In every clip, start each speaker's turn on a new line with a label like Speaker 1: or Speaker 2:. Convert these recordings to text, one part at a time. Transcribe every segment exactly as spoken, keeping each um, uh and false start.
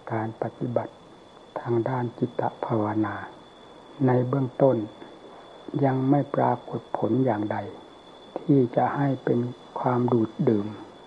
Speaker 1: การปฏิบัติทางด้านจิตภาวนาในเบื้องต้นยังไม่ปรากฏผลอย่างใดที่จะให้เป็นความดูดดื่ม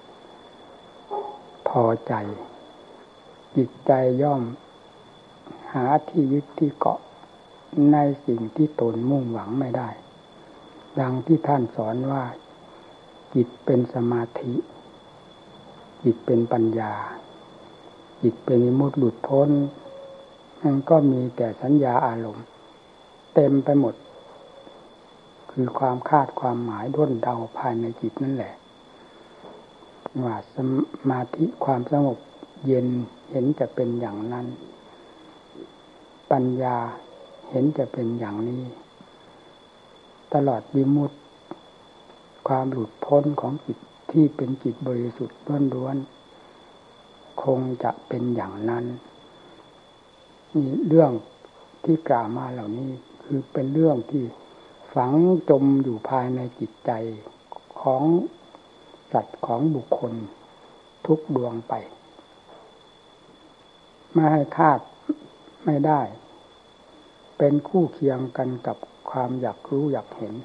Speaker 1: พอใจจิตใจย่อมหาที่ยึดที่เกาะในสิ่งที่ตนมุ่งหวังไม่ได้ดังที่ท่านสอนว่าจิตเป็นสมาธิจิตเป็นปัญญาจิตเป็นวิมุตติหลุดพ้นมันก็มีแต่สัญญาอารมณ์เต็มไปหมดคือความคาดความหมายด้นเดาภายในจิตนั่นแหละว่าสมาธิความสงบเย็นเห็นจะเป็นอย่างนั้นปัญญาเห็นจะเป็นอย่างนี้ตลอดวิมุตติความหลุดพ้นของจิตที่เป็นจิตบริสุทธิ์ล้วนๆคงจะเป็นอย่างนั้นนี่เรื่องที่กล่าวมาเหล่านี้คือเป็นเรื่องที่ฝังจมอยู่ภายในจิตใจของสัตว์ของบุคคลทุกดวงไปไม่ให้คาดไม่ได้เป็นคู่เคียงกันกับความอยากรู้อยากเห็น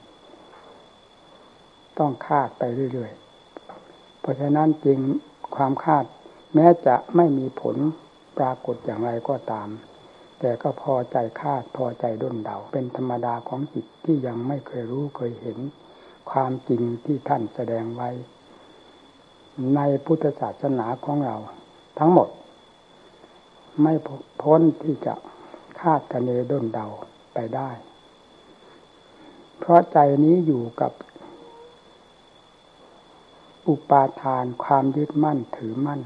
Speaker 1: ต้องคาดไปเรื่อยๆเพราะฉะนั้นจึงความคาดแม้จะไม่มีผลปรากฏอย่างไรก็ตามแต่ก็พอใจคาดพอใจด้นเดาเป็นธรรมดาของจิตที่ยังไม่เคยรู้เคยเห็นความจริงที่ท่านแสดงไว้ในพุทธศาสนาของเราทั้งหมดไม่พ้นที่จะคาดคะเนด้นเดาไปได้เพราะใจนี้อยู่กับอุปาทานความยึดมั่นถือมั่น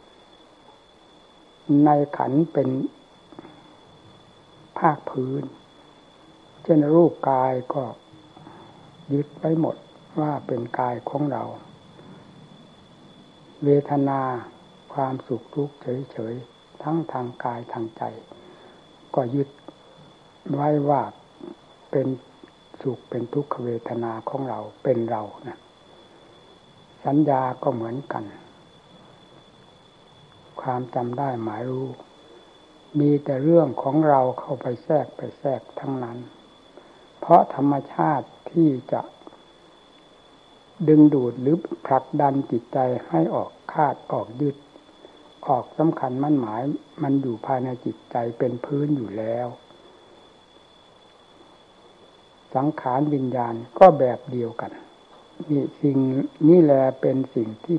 Speaker 1: ในขันธ์เป็นภาคพื้นเช่นรูปกายก็ยึดไว้หมดว่าเป็นกายของเราเวทนาความสุขทุกข์เฉยๆทั้งทางกายทางใจก็ยึดไว้ว่าเป็นสุขเป็นทุกขเวทนาของเราเป็นเรานะสัญญาก็เหมือนกันความจำได้หมายรู้มีแต่เรื่องของเราเข้าไปแทรกไปแทรกทั้งนั้นเพราะธรรมชาติที่จะดึงดูดหรือผลักดันจิตใจให้ออกคาดออกยึดออกสำคัญมั่นหมายมันอยู่ภายในจิตใจเป็นพื้นอยู่แล้วสังขารวิญญาณก็แบบเดียวกันนี่สิ่งนี้แหละเป็นสิ่งที่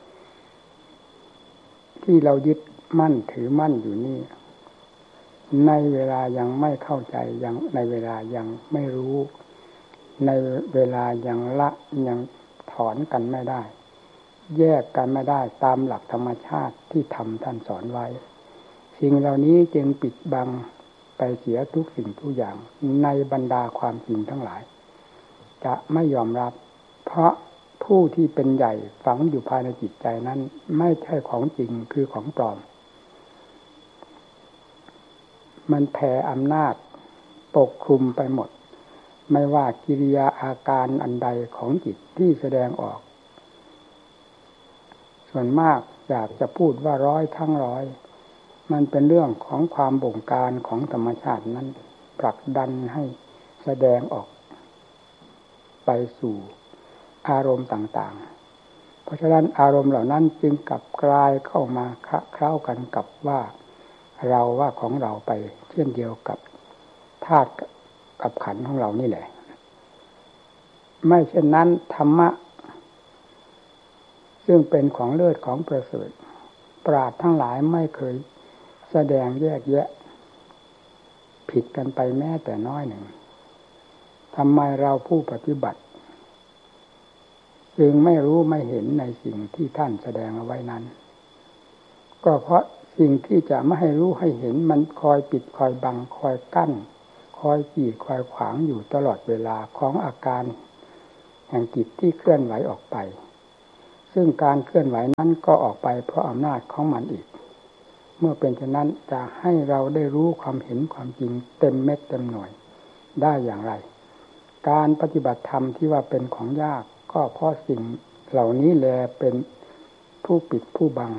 Speaker 1: ที่เรายึดมั่นถือมั่นอยู่นี่ในเวลายังไม่เข้าใจยังในเวลายังไม่รู้ในเวลายังละยังถอนกันไม่ได้แยกกันไม่ได้ตามหลักธรรมชาติที่ธรรมท่านสอนไว้สิ่งเหล่านี้จึงปิดบังไปเสียทุกสิ่งทุกอย่างในบรรดาความจริงทั้งหลายจะไม่ยอมรับเพราะผู้ที่เป็นใหญ่ฝังอยู่ภายในจิตใจนั้นไม่ใช่ของจริงคือของปลอมมันแผ่อำนาจปกคลุมไปหมดไม่ว่ากิริยาอาการอันใดของจิตที่แสดงออกส่วนมากอยากจะพูดว่าร้อยทั้งร้อยมันเป็นเรื่องของความบงการของธรรมชาตินั้นผลักดันให้แสดงออกไปสู่อารมณ์ต่างๆเพราะฉะนั้นอารมณ์เหล่านั้นจึงกลับกลายเข้ามาเคล้ากันกับว่าเราว่าของเราไปเช่นเดียวกับธาตุกับขันธ์ของเรานี่แหละไม่เช่นนั้นธรรมะซึ่งเป็นของเลิศของประเสริฐปราชญ์ทั้งหลายไม่เคยแสดงแยกแยะผิดกันไปแม้แต่น้อยหนึ่งทำไมเราผู้ปฏิบัติจึงไม่รู้ไม่เห็นในสิ่งที่ท่านแสดงเอาไว้นั้นก็เพราะสิ่งที่จะไม่ให้รู้ให้เห็นมันคอยปิดคอยบังคอยกั้นคอยกีดคอยขวางอยู่ตลอดเวลาของอาการแห่งจิตที่เคลื่อนไหวออกไปซึ่งการเคลื่อนไหวนั้นก็ออกไปเพราะอำนาจของมันอีกเมื่อเป็นเช่นนั้นจะให้เราได้รู้ความเห็นความจริงเต็มเม็ดเต็มหน่วยได้อย่างไรการปฏิบัติธรรมที่ว่าเป็นของยากก็เพราะสิ่งเหล่านี้แลเป็นผู้ปิดผู้บัง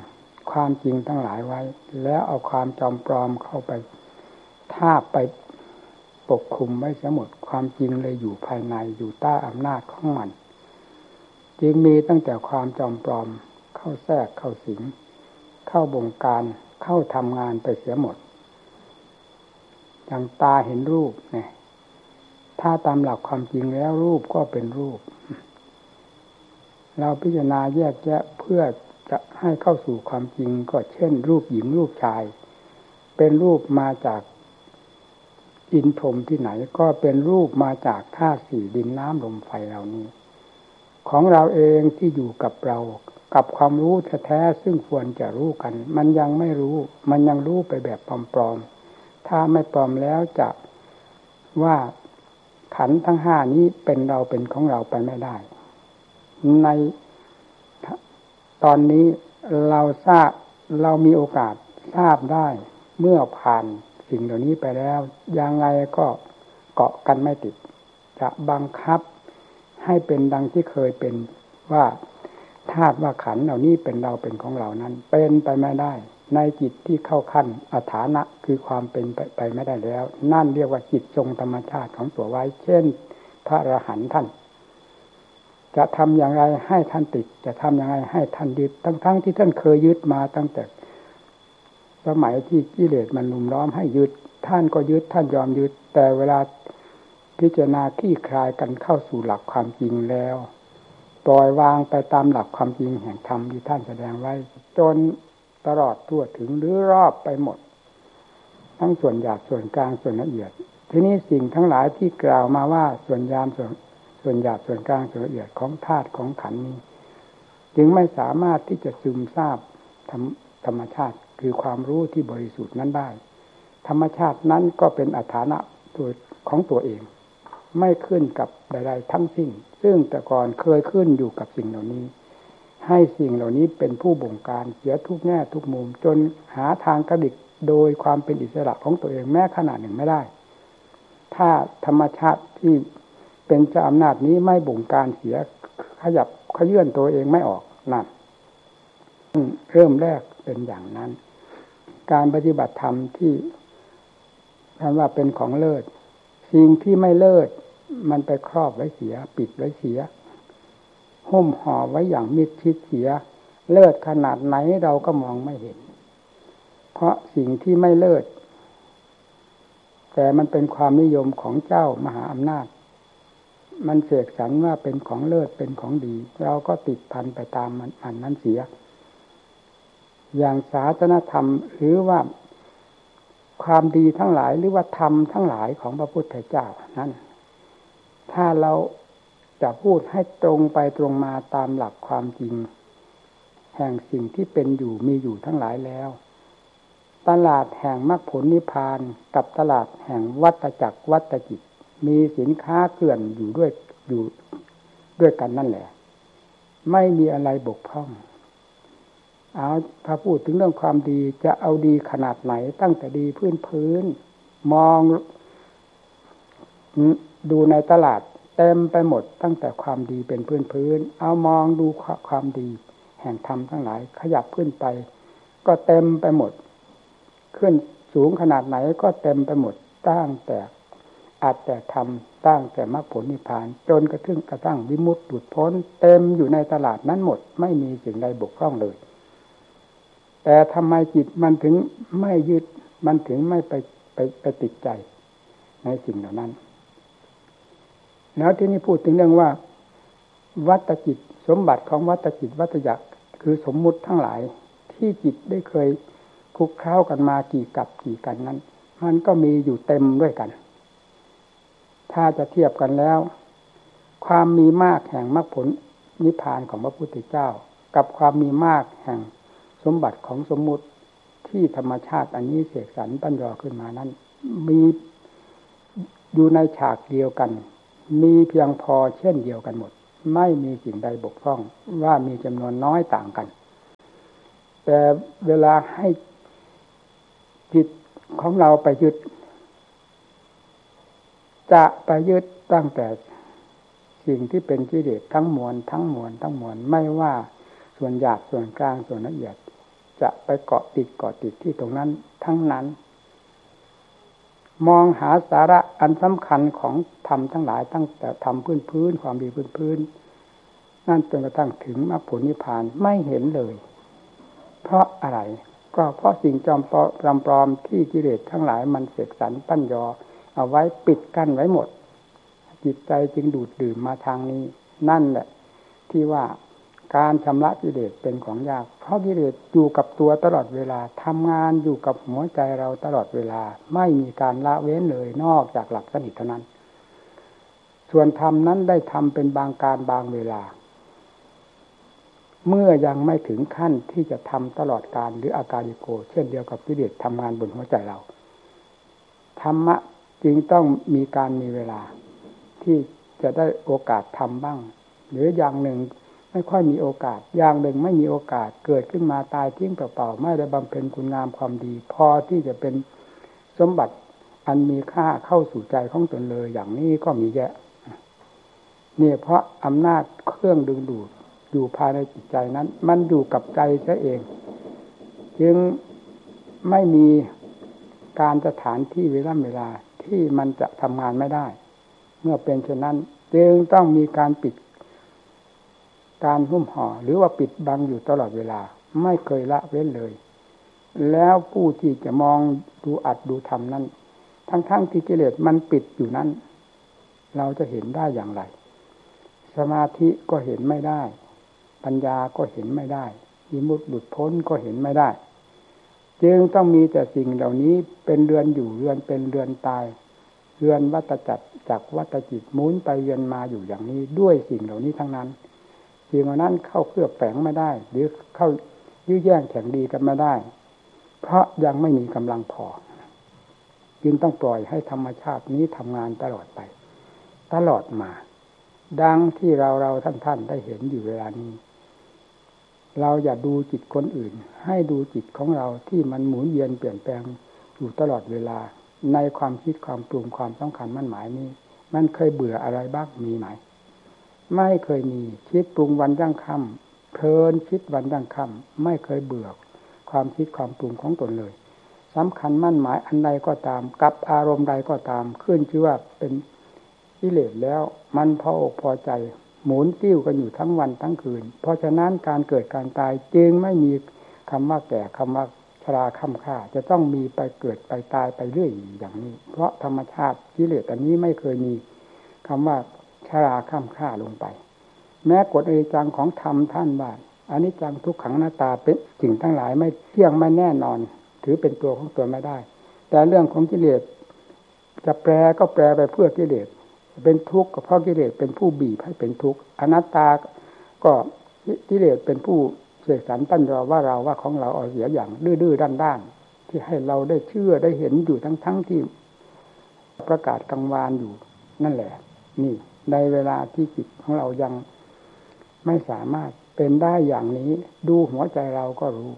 Speaker 1: ความจริงทั้งหลายไว้แล้วเอาความจอมปลอมเข้าไปทาบไปปกคลุมไว้เสียหมดความจริงเลยอยู่ภายในอยู่ใต้อำนาจของมันจึงมีตั้งแต่ความจอมปลอมเข้าแทรกเข้าสิงเข้าบงการเข้าทำงานไปเสียหมดอย่างตาเห็นรูปเนี่ยถ้าตามหลักความจริงแล้วรูปก็เป็นรูปเราพิจารณาแยกแยะเพื่อจะให้เข้าสู่ความจริงก็เช่นรูปหญิงรูปชายเป็นรูปมาจากอินทรมที่ไหนก็เป็นรูปมาจากธาตุสี่ดินน้ำลมไฟเหล่านี้ของเราเองที่อยู่กับเรากับความรู้แท้ๆซึ่งควรจะรู้กันมันยังไม่รู้มันยังรู้ไปแบบปลอมๆถ้าไม่ปลอมแล้วจะว่าขันธ์ทั้งห้านี้เป็นเราเป็นของเราไปไม่ได้ในตอนนี้เราทราบเรามีโอกาสทราบได้เมื่อผ่านสิ่งเหล่านี้ไปแล้วยังไงก็เกาะกันไม่ติดจะบังคับให้เป็นดังที่เคยเป็นว่าธาตุว่าขันธ์เหล่านี้เป็นเราเป็นของเรานั้นเป็นไปไม่ได้ในจิตที่เข้าขั้นอฐานะคือความเป็นไปไปไม่ได้แล้วนั่นเรียกว่าจิตทรงธรรมชาติของตัวไว้เช่นพระอรหันต์ท่านจะทำอย่างไรให้ท่านติดจะทำอย่างไรให้ท่านยึดทั้งๆ ท, ที่ท่านเคยยึดมาตั้งแต่สมัยที่กิเลสมันลุมล้อมให้ยึดท่านก็ยึดท่านยอมยึดแต่เวลาพิจารณาคลี่คลายกันเข้าสู่หลักความจริงแล้วปล่อยวางไปตามหลักความจริงแห่งธรรมที่ท่านแสดงไว้จนตลอดทั่วถึงหรือรอบไปหมดทั้งส่วนหยาบส่วนกลางส่วนละเอียดทีนี้สิ่งทั้งหลายที่กล่าวมาว่าส่วนยามส่วนส่วนหยาบส่วนกลางส่วนละเอียดของธาตุของขันธ์นี้จึงไม่สามารถที่จะซึมซาบธรรมธรรมชาติคือความรู้ที่บริสุทธิ์นั้นได้ธรรมชาตินั้นก็เป็นอัฏฐานะตัวของตัวเองไม่ขึ้นกับใดๆทั้งสิ้นซึ่งแต่ก่อนเคยขึ้นอยู่กับสิ่งเหล่านี้ให้สิ่งเหล่านี้เป็นผู้บงการเสียทุกแง่ทุกมุมจนหาทางกระดิกโดยความเป็นอิสระของตัวเองแม้ขนาดหนึ่งไม่ได้ถ้าธรรมชาติที่เป็นเจ้าอำนาจนี้ไม่บงการเสียขยับขยื่นตัวเองไม่ออกนั่นเริ่มแรกเป็นอย่างนั้นการปฏิบัติธรรมที่ท่านว่าเป็นของเลิศสิ่งที่ไม่เลิศมันไปครอบไว้เสียปิดไว้เสียหุ้มห่อไว้อย่างมิดชิดเสียเลิศขนาดไหนเราก็มองไม่เห็นเพราะสิ่งที่ไม่เลิศแต่มันเป็นความนิยมของเจ้ามหาอำนาจมันเสกสรรว่าเป็นของเลิศเป็นของดีเราก็ติดพันไปตามมันอันนั้นเสียอย่างศาสนธรรมหรือว่าความดีทั้งหลายหรือว่าธรรมทั้งหลายของพระพุทธเจ้านั้นถ้าเราจะพูดให้ตรงไปตรงมาตามหลักความจริงแห่งสิ่งที่เป็นอยู่มีอยู่ทั้งหลายแล้วตลาดแห่งมรรคผลนิพพานกับตลาดแห่งวัฏจักรวัฏจิตมีสินค้าเกลื่อนอยู่ด้วยอยู่ด้วยกันนั่นแหละไม่มีอะไรบกพร่องเอาถ้าพูดถึงเรื่องความดีจะเอาดีขนาดไหนตั้งแต่ดีพื้นพื้นมองดูในตลาดเต็มไปหมดตั้งแต่ความดีเป็นพื้นพื้นเอามองดูความดีแห่งธรรมทั้งหลายขยับขึ้นไปก็เต็มไปหมดขึ้นสูงขนาดไหนก็เต็มไปหมดตั้งแต่อาจแต่ทำตั้งแต่มรรคผลนิพพานจนกระทั่งกระทั่งวิมุตติหลุดพ้นเต็มอยู่ในตลาดนั้นหมดไม่มีสิ่งใดบกพร่องเลยแต่ทำไมจิตมันถึงไม่ยึดมันถึงไม่ไปไปไปติดใจในสิ่งเหล่านั้นแล้วที่นี่พูดถึงเรื่องว่าวัฏจิตสมบัติของวัฏจิตวัฏจักรคือสมมุติทั้งหลายที่จิตได้เคยคลุกเคล้ากันมากี่กับกี่กันนั้นมันก็มีอยู่เต็มด้วยกันถ้าจะเทียบกันแล้วความมีมากแห่งมรรคผลนิพพานของพระพุทธเจ้ากับความมีมากแห่งสมบัติของสมมุติที่ธรรมชาติอันนี้เสกสรรปั้นยอขึ้นมานั้นมีอยู่ในฉากเดียวกันมีเพียงพอเช่นเดียวกันหมดไม่มีสิ่งใดบกพร่องว่ามีจำนวนน้อยต่างกันแต่เวลาให้จิตของเราไปยึดจะไปยึดตั้งแต่สิ่งที่เป็นกิเลสทั้งมวลทั้งมวลทั้งมวลไม่ว่าส่วนหยาบส่วนกลางส่วนละเอียดจะไปเกาะติดเกาะติดที่ตรงนั้นทั้งนั้นมองหาสาระอันสำคัญของธรรมทั้งหลายตั้งแต่ธรรมพื้นพื้นความดีพื้นพื้นนั่นจนกระทั่งถึงมรรคผลนิพพานไม่เห็นเลยเพราะอะไรก็เพราะสิ่งจอมปลอมที่กิเลสทั้งหลายมันเสกสรรปั้นยอเอาไว้ปิดกั้นไว้หมดจิตใจจึงดูดดื่มมาทางนี้นั่นแหละที่ว่าการชำระกิเลสเป็นของยากเพราะกิเลสอยู่กับตัวตลอดเวลาทำงานอยู่กับหัวใจเราตลอดเวลาไม่มีการละเว้นเลยนอกจากหลักสนิทเท่านั้นส่วนธรรมนั้นได้ทำเป็นบางการบางเวลาเมื่อยังไม่ถึงขั้นที่จะทำตลอดการหรืออาการิโกเช่นเดียวกับกิเลสทำงานบนหัวใจเราธรรมะจึงต้องมีการมีเวลาที่จะได้โอกาสทำบ้างหรืออย่างหนึ่งไม่ค่อยมีโอกาสอย่างหนึ่งไม่มีโอกาสเกิดขึ้นมาตายทิ้งเปล่าๆไม่ได้บำเพ็ญคุณงามความดีพอที่จะเป็นสมบัติอันมีค่าเข้าสู่ใจของตนเลยอย่างนี้ก็มีเยอะนี่เพราะอำนาจเครื่องดึงดูดอยู่ภายในจิตใจนั้นมันอยู่กับใจซะเองจึงไม่มีการสถานที่เวลาเวลาที่มันจะทำงานไม่ได้เมื่อเป็นเช่นนั้นจึงต้องมีการปิดการหุ้มห่อหรือว่าปิดบังอยู่ตลอดเวลาไม่เคยละเว้นเลยแล้วผู้ที่จะมองดูอัดดูทำนั้นทั้งๆที่กิเลสมันปิดอยู่นั้นเราจะเห็นได้อย่างไรสมาธิก็เห็นไม่ได้ปัญญาก็เห็นไม่ได้วิมุตติหลุดพ้นก็เห็นไม่ได้จึงต้องมีแต่สิ่งเหล่านี้เป็นเรือนอยู่เรือนเป็นเรือนตายเรือนวัฏจักรจากวัฏจิตหมุนไปเวียนมาอยู่อย่างนี้ด้วยสิ่งเหล่านี้ทั้งนั้นสิ่งเหล่านั้นเข้าเคลือบแฝงไม่ได้หรือเข้ายื้อแย่งแข่งดีกันไม่ได้เพราะยังไม่มีกำลังพอจึงต้องปล่อยให้ธรรมชาตินี้ทำงานตลอดไปตลอดมาดังที่เราเราท่านท่านได้เห็นอยู่เวลานี้เราอย่าดูจิตคนอื่นให้ดูจิตของเราที่มันหมุนเวียนเปลี่ยนแปลงอยู่ตลอดเวลาในความคิดความปรุงความสำคัญมั่นหมายนี้มันเคยเบื่ออะไรบ้างมีไหมไม่เคยมีคิดปรุงวันยั่งค่ำเพลินคิดวันยั่งค่ำไม่เคยเบื่อความคิดความปรุงของตนเลยสำคัญมั่นหมายอันใดก็ตามกับอารมณ์ใดก็ตามขึ้นชื่อว่าเป็นกิเลสแล้วมันพออกพอใจหมุนติ้วกันอยู่ทั้งวันทั้งคืนเพราะฉะนั้นการเกิดการตายจึงไม่มีคำว่าแก่คำว่าชราค่ำค่าจะต้องมีไปเกิดไปตายไปเรื่อยอย่างนี้เพราะธรรมชาติกิเลสอันนี้ไม่เคยมีคำว่าชราค่ำค่าลงไปแม้กฎอนิจจังของธรรมท่านว่าอนิจจังทุกขังอนัตตาเป็นสิ่งทั้งหลายไม่เที่ยงไม่แน่นอนถือเป็นตัวของตัวไม่ได้แต่เรื่องของกิเลสจะแปลก็แปลไปเพื่อกิเลสเป็นทุกข์ก็เพราะกิเลสเป็นผู้บีบให้เป็นทุกข์อนัตตาก็กิเลสเป็นผู้เสกสรรปั้นยอว่าเราว่าของเราเอาเสียอย่างดื้อๆด้านๆที่ให้เราได้เชื่อได้เห็นอยู่ทั้งๆที่ประกาศกังวานอยู่นั่นแหละนี่ในเวลาที่จิตของเรายังไม่สามารถเป็นได้อย่างนี้ดูหัวใจเราก็รู้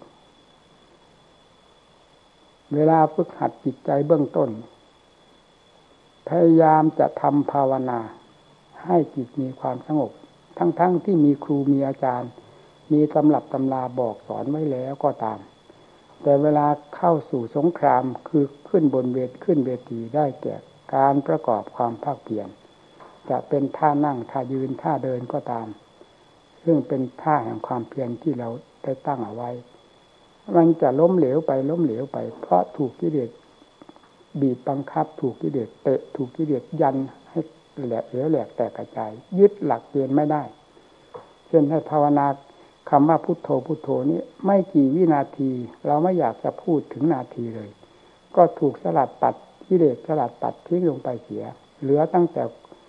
Speaker 1: เวลาฝึกหัดจิตใจเบื้องต้นพยายามจะทำภาวนาให้จิตมีความสงบทั้งๆ ท, ที่มีครูมีอาจารย์มีตำรับตำราบอกสอนไว้แล้วก็ตามแต่เวลาเข้าสู่สงครามคือขึ้นบนเวทขึ้นเวทีได้แก่การประกอบความภาคเพียรจะเป็นท่านั่งท่ายืนท่าเดินก็ตามซึ่งเป็นท่าแห่งความเพียรที่เราได้ตั้งเอาไว้มันจะล้มเหลวไปล้มเหลวไปเพราะถูกกิเลสบีบบังคับถูกกิเลสเตะถูกกิเลสยันให้แหลกเหลวแหลกแตกกระจายยึดหลักเกณฑ์ไม่ได้เช่นให้ภาวนาคำว่าพุทโธพุทโธนี้ไม่กี่วินาทีเราไม่อยากจะพูดถึงนาทีเลยก็ถูกสลัดตัดกิเลสสลัดตัดทิ้งลงไปเสียเหลือตั้งแต่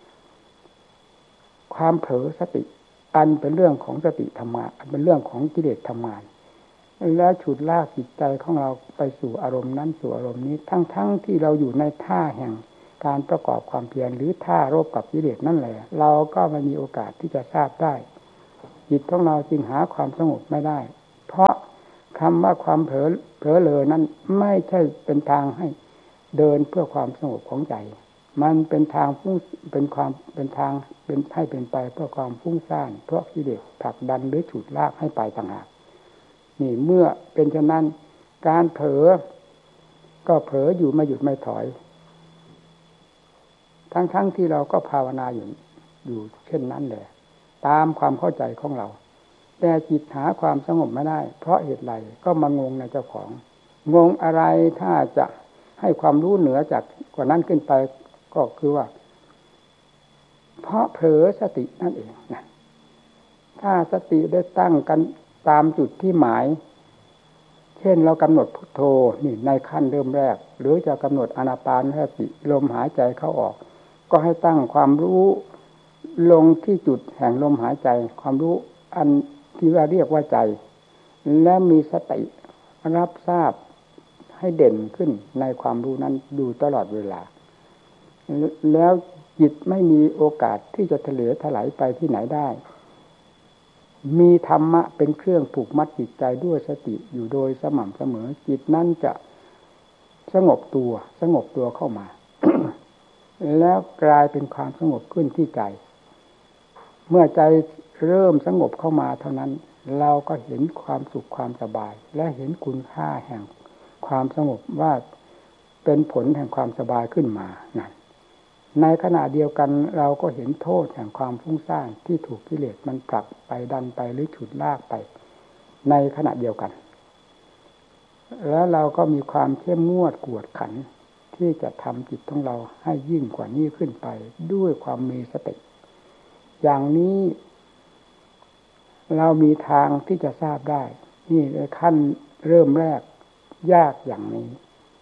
Speaker 1: ความเผลอสติอันเป็นเรื่องของสติธรรมะอันเป็นเรื่องของกิเลสทำงานแล้วฉุดลากจิตใจของเราไปสู่อารมณ์นั้นสู่อารมณ์นี้ทั้งๆ ท, ที่เราอยู่ในท่าแห่งการประกอบความเพียรหรือท่ารบกับกิเลสนั่นแหละเราก็ไม่มีโอกาสที่จะทราบได้จิตของเราจึงหาความสงบไม่ได้เพราะคำว่าความเผลอเผลอเลอนั้นไม่ใช่เป็นทางให้เดินเพื่อความสงบของใจมันเป็นทางฟุ้งเป็นความเป็นทางเป็นให้เป็นไปเพื่อความฟุ้งซ่านเพราะกิเลสผลักดันหรือฉุดลากให้ไปต่างหากนี่เมื่อเป็นฉะนั้นการเผลอก็เผลออยู่ไม่หยุดไม่ถอยทั้งๆ ท, ที่เราก็ภาวนาอยู่อยู่เช่นนั้นแหละตามความเข้าใจของเราแต่จิตหาความสงบไม่ได้เพราะเหตุไรก็มางงในเจ้าของงงอะไรถ้าจะให้ความรู้เหนือจากกว่านั้นขึ้นไปก็คือว่าเพราะเผลอสตินั่นเองนะถ้าสติได้ตั้งกันตามจุดที่หมายเช่นเรากำหนดพุทโธนี่ในขั้นเริ่มแรกหรือจะกำหนดอานาปานสติลมหายใจเข้าออกก็ให้ตั้งความรู้ลงที่จุดแห่งลมหายใจความรู้อันที่ว่าเรียกว่าใจและมีสติรับทราบให้เด่นขึ้นในความรู้นั้นดูตลอดเวลาแล้วจิตไม่มีโอกาสที่จะทะเลถลายไปที่ไหนได้มีธรรมะเป็นเครื่องผูกมัดจิตใจด้วยสติอยู่โดยสม่ำเสมอจิตนั้นจะสงบตัวสงบตัวเข้ามา แล้วกลายเป็นความสงบขึ้นที่ใจเมื่อใจเริ่มสงบเข้ามาเท่านั้นเราก็เห็นความสุขความสบายและเห็นคุณค่าแห่งความสงบว่าเป็นผลแห่งความสบายขึ้นมานั่นในขณะเดียวกันเราก็เห็นโทษแห่งความฟุ้งซ่านที่ถูกกิเลสมันผลักไปดันไปหรือฉุดลากไปในขณะเดียวกันแล้วเราก็มีความเข้มงวดกวดขันที่จะทำจิตของเราให้ยิ่งกว่านี้ขึ้นไปด้วยความมีสติอย่างนี้เรามีทางที่จะทราบได้นี่ในขั้นเริ่มแรกยากอย่างนี้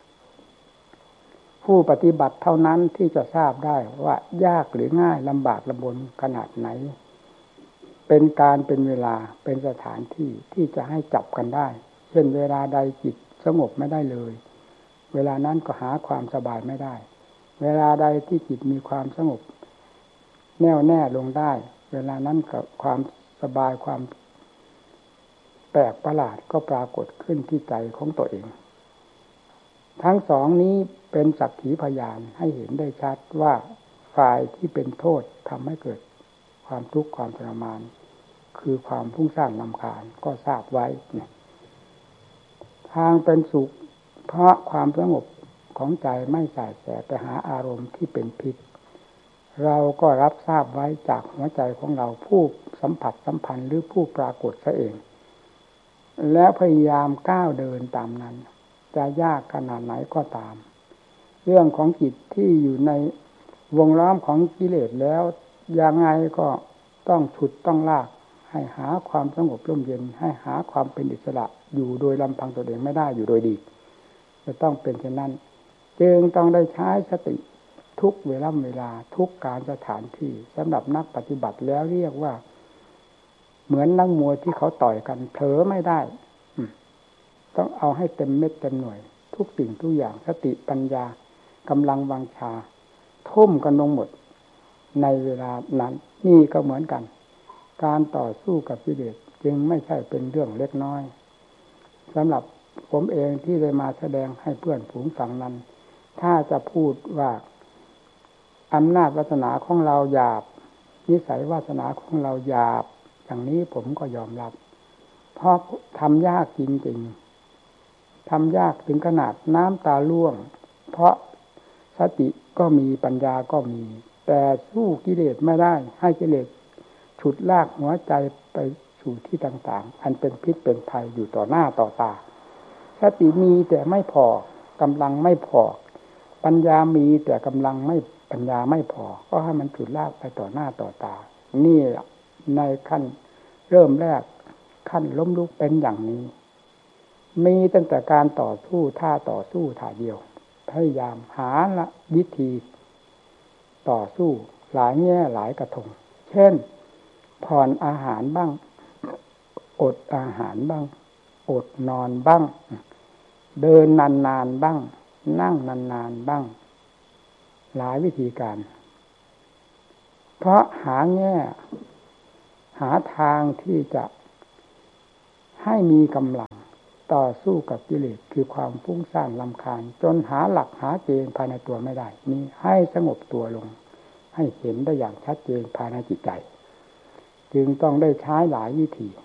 Speaker 1: ผู้ปฏิบัติเท่านั้นที่จะทราบได้ว่ายากหรือง่ายลำบากลำบนขนาดไหนเป็นการเป็นเวลาเป็นสถานที่ที่จะให้จับกันได้เช่นเวลาใดจิตสงบไม่ได้เลยเวลานั้นก็หาความสบายไม่ได้เวลาใดที่จิตมีความสงบแน่วแน่ลงได้เวลานั้นกับความสบายความแปลกประหลาดก็ปรากฏขึ้นที่ใจของตัวเองทั้งสองนี้เป็นสักขีพยานให้เห็นได้ชัดว่าฝ่ายที่เป็นโทษทำให้เกิดความทุกข์ความทรมานคือความฟุ้งซ่านรำคาญก็ทราบไว้เนี่ยทางเป็นสุขเพราะความสงบของใจไม่สายแสไปหาอารมณ์ที่เป็นพิษเราก็รับทราบไว้จากหัวใจของเราผู้สัมผัสสัมพันธ์หรือผู้ปรากฏซะเองแล้วพยายามก้าวเดินตามนั้นจะยากขนาดไหนก็ตามเรื่องของจิตที่อยู่ในวงล้อมของกิเลสแล้วยังไงก็ต้องฉุดต้องลากให้หาความสงบร่มเย็นให้หาความเป็นอิสระอยู่โดยลำพังตัวเองไม่ได้อยู่โดยดีจะต้องเป็นเช่นนั้นจึงต้องได้ใช้สติทุกเวลาเวลาทุกการสถานที่สำหรับนักปฏิบัติแล้วเรียกว่าเหมือนนักมวยที่เขาต่อยกันเผลอไม่ได้ต้องเอาให้เต็มเม็ดเต็มหน่วยทุกสิ่งทุกอย่างสติปัญญากำลังวังชาทุ่มกันลงหมดในเวลานั้นนี่ก็เหมือนกันการต่อสู้กับกิเลสจึงไม่ใช่เป็นเรื่องเล็กน้อยสำหรับผมเองที่ได้มาแสดงให้เพื่อนฝูงฟังนั้นถ้าจะพูดว่าอำนาจวาสนาของเราหยาบนิสัยวาสนาของเราหยาบอย่างนี้ผมก็ยอมรับเพราะทำยากจริงๆทำยากถึงขนาดน้ำตาร่วงเพราะสติก็มีปัญญาก็มีแต่สู้กิเลสไม่ได้ให้กิเลสฉุดลากหัวใจไปสู่ที่ต่างๆอันเป็นพิษเป็นภัยอยู่ต่อหน้าต่อตาสติมีแต่ไม่พอกำลังไม่พอปัญญามีแต่กำลังไม่ปัญญาไม่พอก็ให้มันฉุดลากไปต่อหน้าต่อตานี่ในขั้นเริ่มแรกขั้นล้มลุกเป็นอย่างนี้มีตั้งแต่การต่อสู้ท่าต่อสู้ท่าเดียวพยายามหาละวิธีต่อสู้หลายแง่หลายกระทงเช่นผ่อนอาหารบ้างอดอาหารบ้างอดนอนบ้างเดินนานๆบ้างนั่งนานๆบ้างหลายวิธีการเพราะหาแง่หาทางที่จะให้มีกำลังต่อสู้กับกิเลสคือความฟุ้งซ่านรำคาญจนหาหลักหาเกณฑ์ภายในตัวไม่ได้นี้ให้สงบตัวลงให้เห็นได้อย่างชัดเจนภายในจิตใจจึงต้องได้ใช้หลายวิธี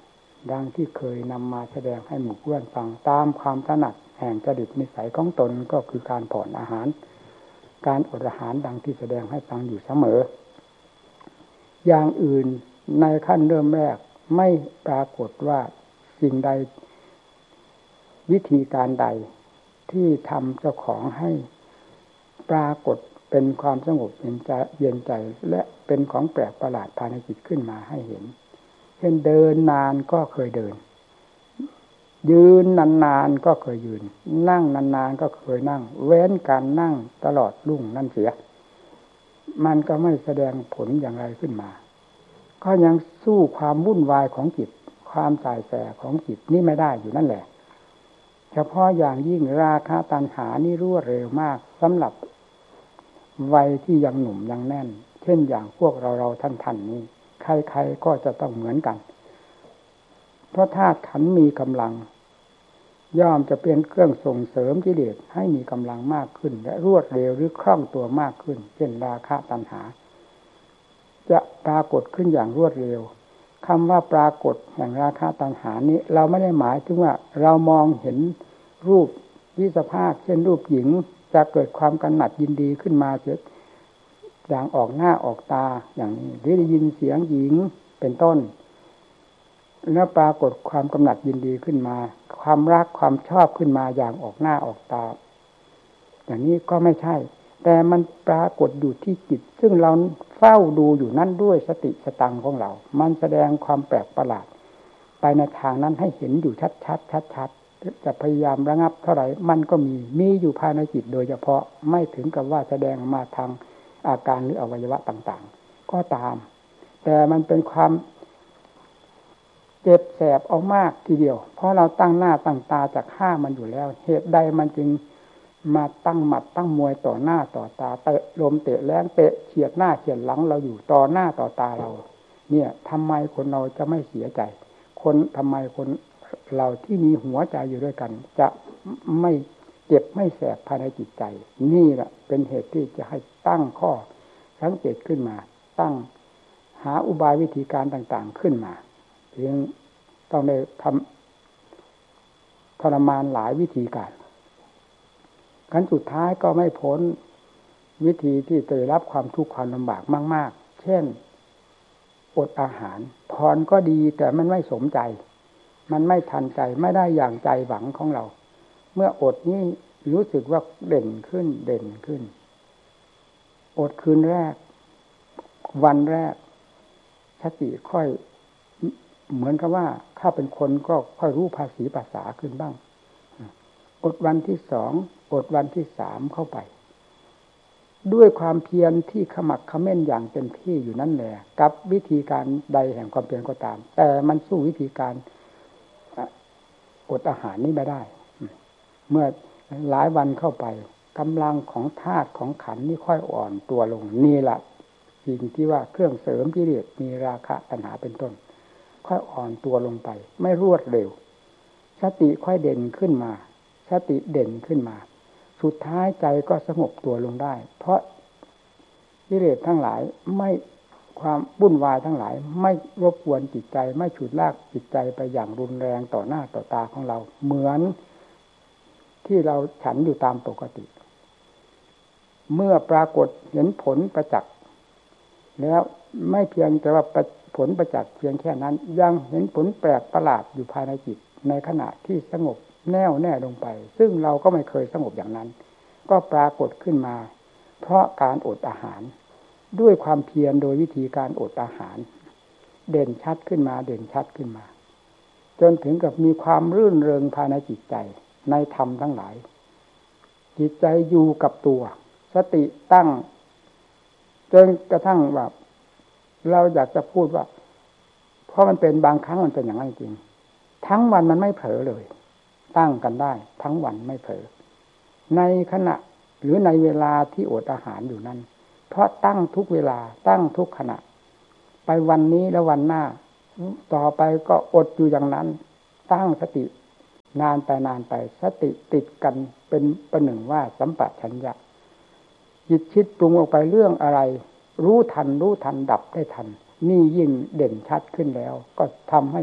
Speaker 1: ดังที่เคยนำมาแสดงให้หมู่เพื่อนฟังตามความถนัดแห่งจริตนิสัยของตนก็คือการผ่อนอาหารการอดอาหารดังที่แสดงให้ฟังอยู่เสมออย่างอื่นในขั้นเริ่มแรกไม่ปรากฏว่าสิ่งใดวิธีการใดที่ทำเจ้าของให้ปรากฏเป็นความสงบเย็นใจเย็นใจและเป็นของแปลกประหลาดภายในจิตขึ้นมาให้เห็นเช่นเดินนานก็เคยเดินยืนนานๆก็เคยยืนนั่งนานๆก็เคยนั่งเว้นการนั่งตลอดรุ่งนั่นเสียมันก็ไม่แสดงผลอย่างไรขึ้นมาก็ยังสู้ความวุ่นวายของจิตความสายแสของจิตนี่ไม่ได้อยู่นั่นแหละเฉพาะอย่างยิ่งราคะตัณหานี่รวดเร็วมากสำหรับวัยที่ยังหนุ่มยังแน่นเช่นอย่างพวกเราเราท่านท่านนี้ใครๆก็จะต้องเหมือนกันเพราะธาตุขันธ์มีกำลังย่อมจะเป็นเครื่องส่งเสริมกิเลสให้มีกำลังมากขึ้นและรวดเร็วหรือคล่องตัวมากขึ้นเช่นราคะตัณหาจะปรากฏขึ้นอย่างรวดเร็วคำว่าปรากฏแห่งราคะตัณหานี้เราไม่ได้หมายถึงว่าเรามองเห็นรูปวิสภาคเช่นรูปหญิงจะเกิดความกำหนัดยินดีขึ้นมาเสียอย่างออกหน้าออกตาอย่างนี้หรือได้ยินเสียงหญิงเป็นต้นแล้วปรากฏความกำหนัดยินดีขึ้นมาความรักความชอบขึ้นมาอย่างออกหน้าออกตาอย่างนี้ก็ไม่ใช่แต่มันปรากฏอยู่ที่จิตซึ่งเราเฝ้าดูอยู่นั่นด้วยสติสตังของเรามันแสดงความแปลกประหลาดไปในทางนั้นให้เห็นอยู่ชัดๆชัดๆจะพยายามระงับเท่าไหร่มันก็มีมีอยู่ภายในจิตโดยเฉพาะไม่ถึงกับว่าแสดงมาทางอาการหรืออวัยวะต่างๆก็ตามแต่มันเป็นความเจ็บแสบเอามากทีเดียวเพราะเราตั้งหน้าตั้งตาจะฆ่ามันอยู่แล้วเหตุใดมันจึงมาตั้งหมัดตั้งมวยต่อหน้าต่อตาเตะลมเตะแรงเตะเฉียดหน้าเฉียดหลังเราอยู่ต่อหน้าต่อตาเราเนี่ยทำไมคนเราจะไม่เสียใจคนทำไมคนเราที่มีหัวใจอยู่ด้วยกันจะไม่เจ็บไม่แสบภายในจิตใจนี่แหละเป็นเหตุที่จะให้ตั้งข้อสังเกตขึ้นมาตั้งหาอุบายวิธีการต่างๆขึ้นมาเพียงต้องได้ทำทรมานหลายวิธีการขั้นสุดท้ายก็ไม่พ้นวิธีที่จะได้รับความทุกข์ความลำบากมากๆเช่นอดอาหารพรก็ดีแต่มันไม่สมใจมันไม่ทันใจไม่ได้อย่างใจหวังของเราเมื่ออดนี้รู้สึกว่าเด่นขึ้นเด่นขึ้นอดคืนแรกวันแรกสติค่อยเหมือนกับว่าถ้าเป็นคนก็ค่อยรู้ภาษีภาษาขึ้นบ้างอดวันที่สองอดวันที่สามเข้าไปด้วยความเพียรที่ขมักเขม้นอย่างเต็มที่อยู่นั่นแหละกับวิธีการใดแห่งความเพียรก็ตามแต่มันสู้วิธีการอดอาหารนี้ไม่ได้เมื่อหลายวันเข้าไปกำลังของธาตุของขันธ์นี่ค่อยอ่อนตัวลงนี่แหละสิ่งที่ว่าเครื่องเสริมกิเลสมีราคะตัณหาเป็นต้นค่อยอ่อนตัวลงไปไม่รวดเร็วสติค่อยเด่นขึ้นมาสติเด่นขึ้นมาสุดท้ายใจก็สงบตัวลงได้เพราะกิเลสทั้งหลายไม่ความวุ่นวายทั้งหลายไม่รบกวนจิตใจไม่ฉุดลากจิตใจไปอย่างรุนแรงต่อหน้าต่อตาของเราเหมือนที่เราฉันอยู่ตามปกติเมื่อปรากฏเห็นผลประจักษ์แล้วไม่เพียงแต่ว่าผลประจักษ์เพียงแค่นั้นยังเห็นผลแปลกประหลาดอยู่ภายในจิตในขณะที่สงบแน่วแน่ลงไปซึ่งเราก็ไม่เคยสงบอย่างนั้นก็ปรากฏขึ้นมาเพราะการอดอาหารด้วยความเพียรโดยวิธีการอดอาหารเด่นชัดขึ้นมาเด่นชัดขึ้นมาจนถึงกับมีความรื่นเริงภายในจิตใจในธรรมทั้งหลายจิตใจอยู่กับตัวสติตั้งจนกระทั่งว่าเราอยากจะพูดว่าเพราะมันเป็นบางครั้งมันเป็นอย่างนั้นจริงทั้งวันมันไม่เผลอเลยตั้งกันได้ทั้งวันไม่เผลอในขณะหรือในเวลาที่อดอาหารอยู่นั้นเพราะตั้งทุกเวลาตั้งทุกขณะไปวันนี้และวันหน้าต่อไปก็อดอยู่อย่างนั้นตั้งสตินานไปนานไปสติติดกันเป็นประหนึ่งว่าสัมปชัญญะจิตคิดปรุงออกไปเรื่องอะไรรู้ทันรู้ทันดับได้ทันนี่ยิ่งเด่นชัดขึ้นแล้วก็ทำให้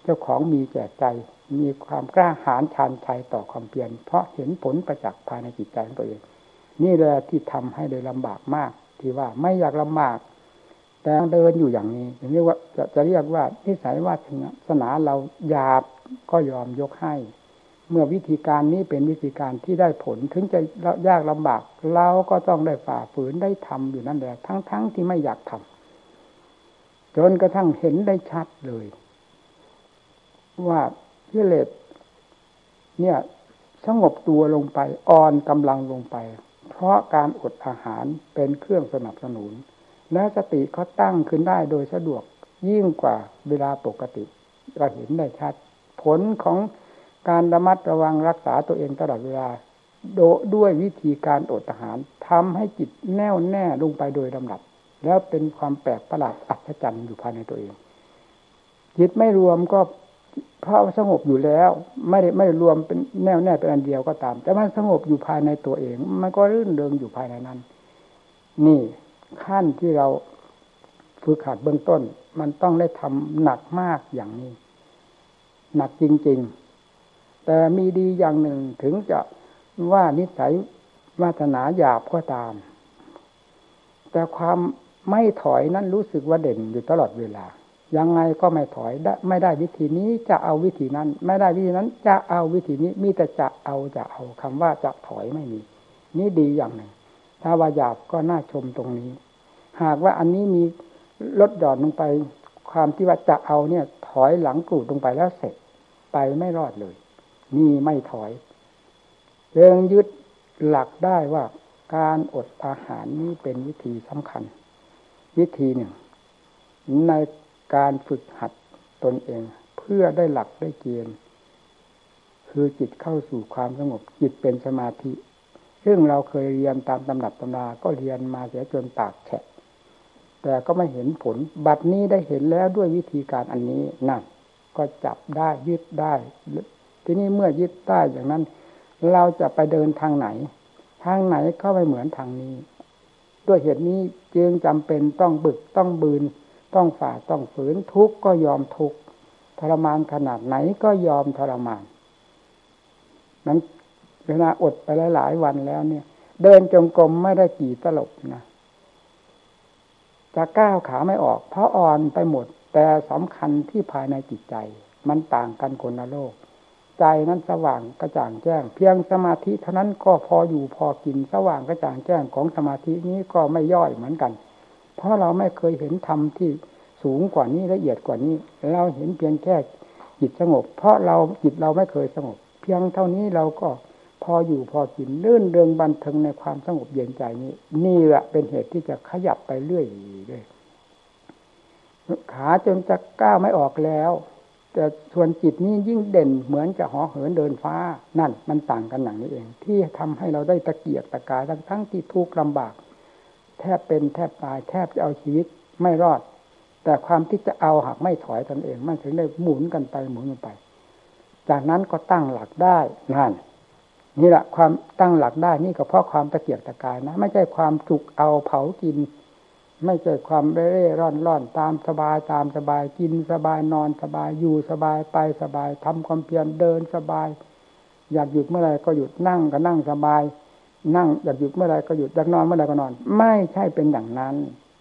Speaker 1: เจ้าของมีแก่ใจมีความกล้าหาญชาญชัยต่อความเพียรเพราะเห็นผลประจักษ์ภายในจิตใจของตัวเองนี่แหละที่ทำให้ได้ลำบากมากที่ว่าไม่อยากลำบากแต่เดินอยู่อย่างนี้อย่างนี้ว่าจะจะเรียกว่านิสัยวาสนาเราหยาบก็ยอมยกให้เมื่อวิธีการนี้เป็นวิธีการที่ได้ผลถึงจะยากลำบากเราก็ต้องได้ฝ่าฝืนได้ทำอยู่นั่นแหละทั้งๆที่ไม่อยากทำจนกระทั่งเห็นได้ชัดเลยว่ากิเลสเนี่ยสงบตัวลงไปอ่อนกำลังลงไปเพราะการอดอาหารเป็นเครื่องสนับสนุนและสติเขาตั้งขึ้นได้โดยสะดวกยิ่งกว่าเวลาปกติเราเห็นได้ชัดผลของการระมัดระวังรักษาตัวเองตลอดเวลาโดยด้วยวิธีการอดอาหารทำให้จิตแน่วแน่ลงไปโดยลำดับแล้วเป็นความแปลกประหลาดอัศจรรย์อยู่ภายในตัวเองจิตไม่รวมก็เพราะสงบอยู่แล้วไม่ได้ไม่ได้รวมเป็นแน่วแน่เป็นอันเดียวก็ตามแต่มันสงบอยู่ภายในตัวเองมันก็รื่นเริงอยู่ภายในนั้นนี่ขั้นที่เราฝึกหัดเบื้องต้นมันต้องได้ทำหนักมากอย่างนี้หนักจริงๆแต่มีดีอย่างหนึ่งถึงจะว่านิสัยวาสนาหยาบก็ตามแต่ความไม่ถอยนั้นรู้สึกว่าเด่นอยู่ตลอดเวลายังไงก็ไม่ถอยได้ไม่ได้วิธีนี้จะเอาวิธีนั้นไม่ได้วิธีนั้นจะเอาวิธีนี้มีแต่จะเอาจะเอาคำว่าจะถอยไม่มีนี่ดีอย่างหนึ่งถ้าว่าหยาบก็น่าชมตรงนี้หากว่าอันนี้มีลดหย่อนลงไปความที่ว่าจะเอาเนี่ยถอยหลังกรูดลงไปแล้วเสร็จไปไม่รอดเลยนี่ไม่ถอยเรื่องยึดหลักได้ว่าการอดอาหารนี้เป็นวิธีสำคัญวิธีหนึ่งในการฝึกหัดตนเองเพื่อได้หลักได้เกณฑ์คือจิตเข้าสู่ความสงบจิตเป็นสมาธิซึ่งเราเคยเรียนตามตำรับตำราก็เรียนมาเสียจนปากแฉะแต่ก็ไม่เห็นผลบัดนี้ได้เห็นแล้วด้วยวิธีการอันนี้นั่นก็จับได้ยึดได้ทีนี้เมื่อยึดได้อย่างนั้นเราจะไปเดินทางไหนทางไหนก็ไม่เหมือนทางนี้ด้วยเหตุนี้จึงจำเป็นต้องบึกต้องบืนต้องฝ่าต้องฝืนทุกข์ก็ยอมทุกข์ทรมานขนาดไหนก็ยอมทรมานนั้นเวลาอดไปหลายๆวันแล้วเนี่ยเดินจงกรมไม่ได้กี่ตลบนะจะก้าวขาไม่ออกเพราะอ่อนไปหมดแต่สำคัญที่ภายในจิตใจมันต่างกันคนละโลกใจนั้นสว่างกระจ่างแจ้งเพียงสมาธิเท่านั้นก็พออยู่พอกินสว่างกระจ่างแจ้งของสมาธินี้ก็ไม่ย่อยเหมือนกันเพราะเราไม่เคยเห็นธรรมที่สูงกว่านี้ละเอียดกว่านี้เราเห็นเพียงแค่จิตสงบเพราะเราจิตเราไม่เคยสงบเพียงเท่านี้เราก็พออยู่พอกินลื่นเริงบันเทิงในความสงบเย็นใจนี้นี่แหละเป็นเหตุที่จะขยับไปเรื่อยเลยขาจนจะก้าวไม่ออกแล้วแต่ส่วนจิตนี้ยิ่งเด่นเหมือนจะห่อเหินเดินฟ้านั่นมันต่างกันอย่างนี้เองที่ทำให้เราได้ตะเกียกตะกายทั้งทั้งที่ทุกข์ลำบากแทบเป็นแทบตายแทบจะเอาชีวิตไม่รอดแต่ความที่จะเอาหากไม่ถอยตนเองมันถึงได้หมุนกันไปหมุนกันไปจากนั้นก็ตั้งหลักได้นั่นนี่แหละความตั้งหลักได้นี่ก็เพราะความตะเกียกตะกายนะไม่ใช่ความจุกเอาเผากินไม่ใช่ความเร่ร่อนร่อนตามสบายตามสบายกินสบายนอนสบายอยู่สบายไปสบายทำความเพียรเดินสบายอยากหยุดเมื่อไรก็หยุดนั่งก็นั่งสบายนั่งอยากหยุดเมื่อไรก็หยุดอยากนอนเมื่อไรก็นอนไม่ใช่เป็นอย่างนั้น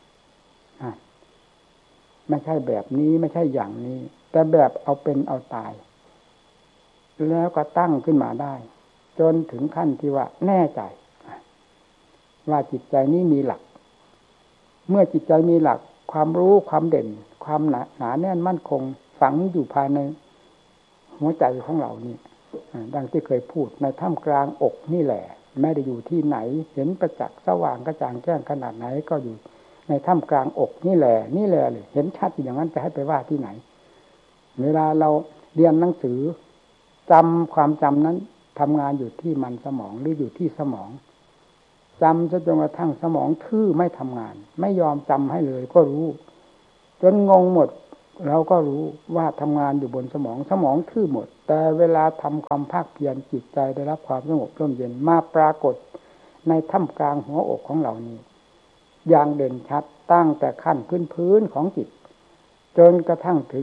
Speaker 1: ไม่ใช่แบบนี้ไม่ใช่อย่างนี้แต่แบบเอาเป็นเอาตายแล้วก็ตั้งขึ้นมาได้จนถึงขั้นที่ว่าแน่ใจว่าจิตใจนี้มีหลักเมื่อจิตใจมีหลักความรู้ความเด่นความหนาหนาแน่นมั่นคงฝังอยู่ภายในหัวใจของเรานี่ดังที่เคยพูดในท่ามกลางอกนี่แหละไม่ได้อยู่ที่ไหนเห็นประจักษ์สว่างกระจ่างแจ้งขนาดไหนก็อยู่ในท่ามกลางอกนี่แหละนี่แหละเลยเห็นชัดอย่างนั้นจะให้ไปว่าที่ไหนเวลาเราเรียนหนังสือจำความจำนั้นทำงานอยู่ที่มันสมองหรืออยู่ที่สมองจำจนกระทั่งสมองทื่อไม่ทำงานไม่ยอมจำให้เลยก็รู้จนงงหมดเราก็รู้ว่าทำงานอยู่บนสมองสมองทื่อหมดแต่เวลาทำความภาคเพียรจิตใจได้รับความสงบร่มเย็นมาปรากฏในท่ามกลางหัวอกของเรานี้อย่างเด่นชัดตั้งแต่ขั้นพื้นพื้นของจิตจนกระทั่งถึง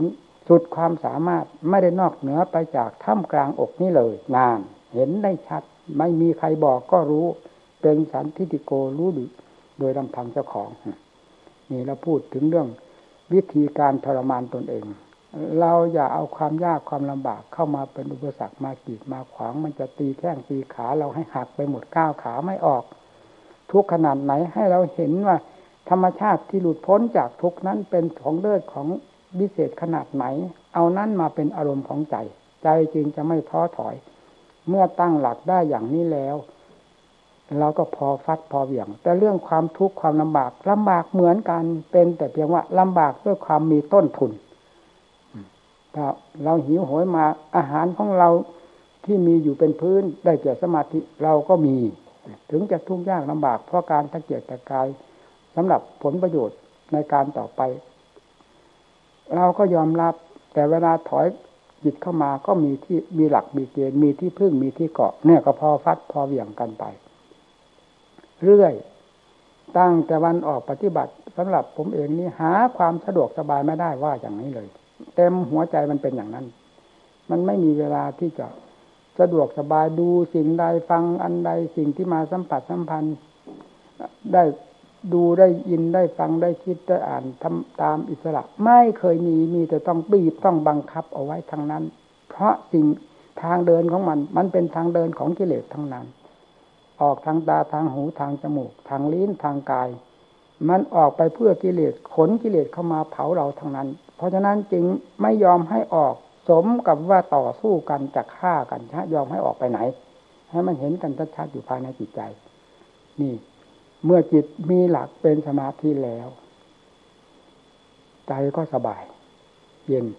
Speaker 1: สุดความสามารถไม่ได้นอกเหนือไปจากท่ามกลางอกนี้เลยนานเห็นได้ชัดไม่มีใครบอกก็รู้เป็นสันทิฏฐิโกรู้โดยลำพังเจ้าของนี่เราพูดถึงเรื่องวิธีการทรมานตนเองเราอย่าเอาความยากความลำบากเข้ามาเป็นอุปสรรคมากีดมาขวางมันจะตีแข้งตีขาเราให้หักไปหมดก้าวขาไม่ออกทุกขนาดไหนให้เราเห็นว่าธรรมชาติที่หลุดพ้นจากทุกนั้นเป็นของเลิศของวิเศษขนาดไหนเอานั้นมาเป็นอารมณ์ของใจใจจึงจะไม่ท้อถอยเมื่อตั้งหลักได้อย่างนี้แล้วเราก็พอฟัดพอเหวี่ยงแต่เรื่องความทุกข์ความลำบากลำบากเหมือนกันเป็นแต่เพียงว่าลำบากด้วยความมีต้นทุนถ้าเราหิวโหยมาอาหารของเราที่มีอยู่เป็นพื้นได้แก่สมาธิเราก็มีถึงจะทุกข์ยากลำบากเพราะการตะเกียกตะกายสำหรับผลประโยชน์ในการต่อไปเราก็ยอมรับแต่เวลาถอยจิตเข้ามาก็มีที่มีหลักมีเกณฑ์มีที่พึ่งมีที่เกาะเนี่ยก็พอฟัดพอเหวี่ยงกันไปเรื่อยตั้งแต่วันออกปฏิบัติสำหรับผมเองนี่หาความสะดวกสบายไม่ได้ว่าอย่างนี้เลยเต็มหัวใจมันเป็นอย่างนั้นมันไม่มีเวลาที่จะสะดวกสบายดูสิ่งใดฟังอันใดสิ่งที่มาสัมผัสสัมพันธ์ได้ดูได้ยินได้ฟังได้คิดได้อ่านทำตามอิสระไม่เคยมีมีแต่ต้องบีบต้องบังคับเอาไว้ทั้งนั้นเพราะสิ่งทางเดินของมันมันเป็นทางเดินของกิเลสทั้งนั้นออกทางตาทางหูทางจมูกทางลิ้นทางกายมันออกไปเพื่อกิเลสขนกิเลสเข้ามาเผาเราทั้งนั้นเพราะฉะนั้นจึงไม่ยอมให้ออกสมกับว่าต่อสู้กันจะฆ่ากันฮะยอมให้ออกไปไหนให้มันเห็นกันชัดๆอยู่ภายในจิตใจนี่เมื่อจิตมีหลักเป็นสมาธิแล้วใจก็สบายเย็น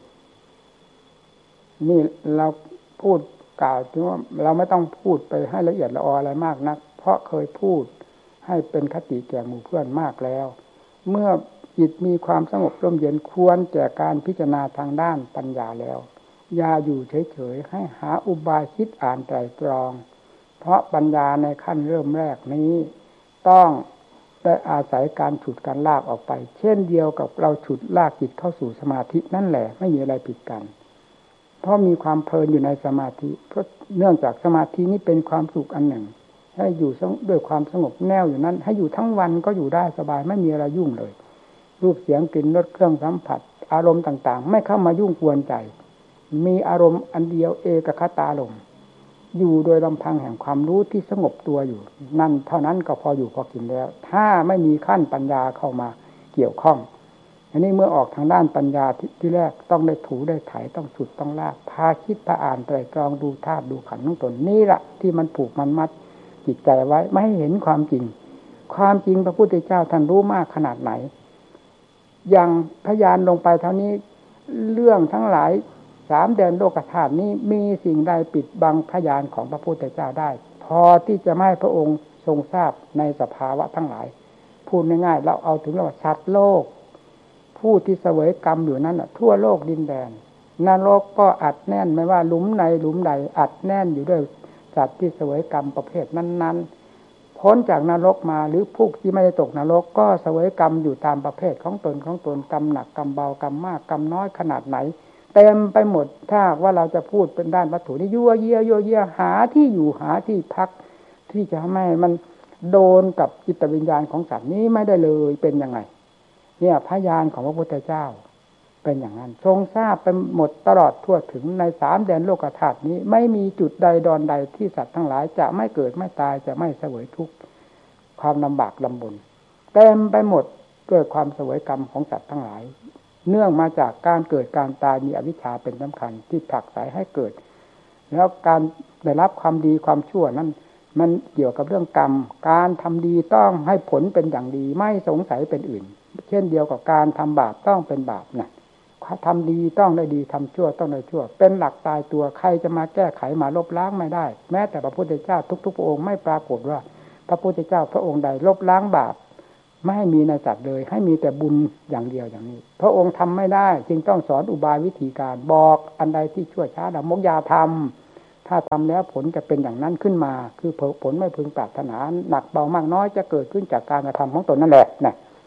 Speaker 1: นี่เราพูดกล่าวถึงว่าเราไม่ต้องพูดไปให้ละเอียดละอออะไรมากนักเพราะเคยพูดให้เป็นคติแก่หมู่เพื่อนมากแล้วเมื่อจิตมีความสงบร่มเย็นควรแก่การพิจารณาทางด้านปัญญาแล้วอย่าอยู่เฉยๆให้หาอุบายคิดอ่านไตร่ตรองเพราะปัญญาในขั้นเริ่มแรกนี้ต้องได้อาศัยการฉุดการลากออกไปเช่นเดียวกับเราฉุดลากจิตเข้าสู่สมาธินั่นแหละไม่มีอะไรผิดกันเพราะมีความเพลินอยู่ในสมาธิเพราะเนื่องจากสมาธินี้เป็นความสุขอันหนึ่งให้อยู่ด้วยความสงบแน่วอยู่นั้นให้อยู่ทั้งวันก็อยู่ได้สบายไม่มีอะไรยุ่งเลยรูปเสียงกลิ่นรสเครื่องสัมผัสอารมณ์ต่างๆไม่เข้ามายุ่งกวนใจมีอารมณ์อันเดียวเอกคตารมณ์อยู่โดยลำพังแห่งความรู้ที่สงบตัวอยู่นั่นเท่านั้นก็พออยู่พอกินแล้วถ้าไม่มีขั้นปัญญาเข้ามาเกี่ยวข้องอันนี้เมื่อออกทางด้านปัญญาทที่แรกต้องได้ถูได้ไถต้องฉุดต้องลากพาคิดพาอ่านไตรตรองดูธาตุดูขันธ์ของตนนี่แหละที่มันผูกมันมัดจิตใจไว้ไม่ให้เห็นความจริงความจริงพระพุทธเจ้าท่านรู้มากขนาดไหนอย่างพยานลงไปเท่านี้เรื่องทั้งหลายสามแดนโลกธาตุนี้มีสิ่งใดปิดบังพยานของพระพุทธเจ้าได้พอที่จะไม่ให้พระองค์ทรงทราบในสภาวะทั้งหลายพูดง่ายๆเราเอาถึงเราสัตว์โลกผู้ที่เสวยกรรมอยู่นั้นน่ะทั่วโลกดินแดนนรกก็อัดแน่นไม่ว่าหลุมในหลุมใดอัดแน่นอยู่ด้วยสัตว์ที่เสวยกรรมประเภทนั้นๆพ้นจากนรกมาหรือผู้ที่ไม่ได้ตกนรกก็เสวยกรรมอยู่ตามประเภทของตนของตนกรรมหนักกรรมเบากรรมมากกรรมน้อยขนาดไหนเต็มไปหมดถ้าว่าเราจะพูดเป็นด้านวัตถุนี่ยั่วเยี่ยยั่วเยี่ยหาที่อยู่หาที่พักที่จะไม่มันโดนกับจิตวิญญาณของสัตว์นี้ไม่ได้เลยเป็นยังไงเนี่ยพยานของพระพุทธเจ้าเป็นอย่างนั้นทรงทราบไปหมดตลอดทั่วถึงในสามแดนโลกธาตุนี้ไม่มีจุดใดดอนใดที่สัตว์ทั้งหลายจะไม่เกิดไม่ตายจะไม่เสวยทุกข์ความลำบากลำบนเต็มไปหมดด้วยความเสวยกรรมของสัตว์ทั้งหลายเนื่องมาจากการเกิดการตายมีอวิชชาเป็นสำคัญที่ผลักไสให้เกิดแล้วการได้รับความดีความชั่วนั้นมันเกี่ยวกับเรื่องกรรมการทำดีต้องให้ผลเป็นอย่างดีไม่สงสัยเป็นอื่นเช่นเดียวกับการทำบาปต้องเป็นบาปนะทำดีต้องได้ดีทำชั่วต้องได้ชั่วเป็นหลักตายตัวใครจะมาแก้ไขมาลบล้างไม่ได้แม้แต่พระพุทธเจ้าทุกๆพระองค์ไม่ปรากฏว่าพระพุทธเจ้าพระองค์ใดลบล้างบาปไม่ให้มีในสัตว์เลยให้มีแต่บุญอย่างเดียวอย่างนี้พระองค์ทำไม่ได้จึงต้องสอนอุบายวิธีการบอกอันใดที่ชั่วช้าดำมกยาทำถ้าทำแล้วผลจะเป็นอย่างนั้นขึ้นมาคือผลไม่พึงปรารถนาหนักเบามากน้อยจะเกิดขึ้นจากการกระทำของตนนั่นแหละนะ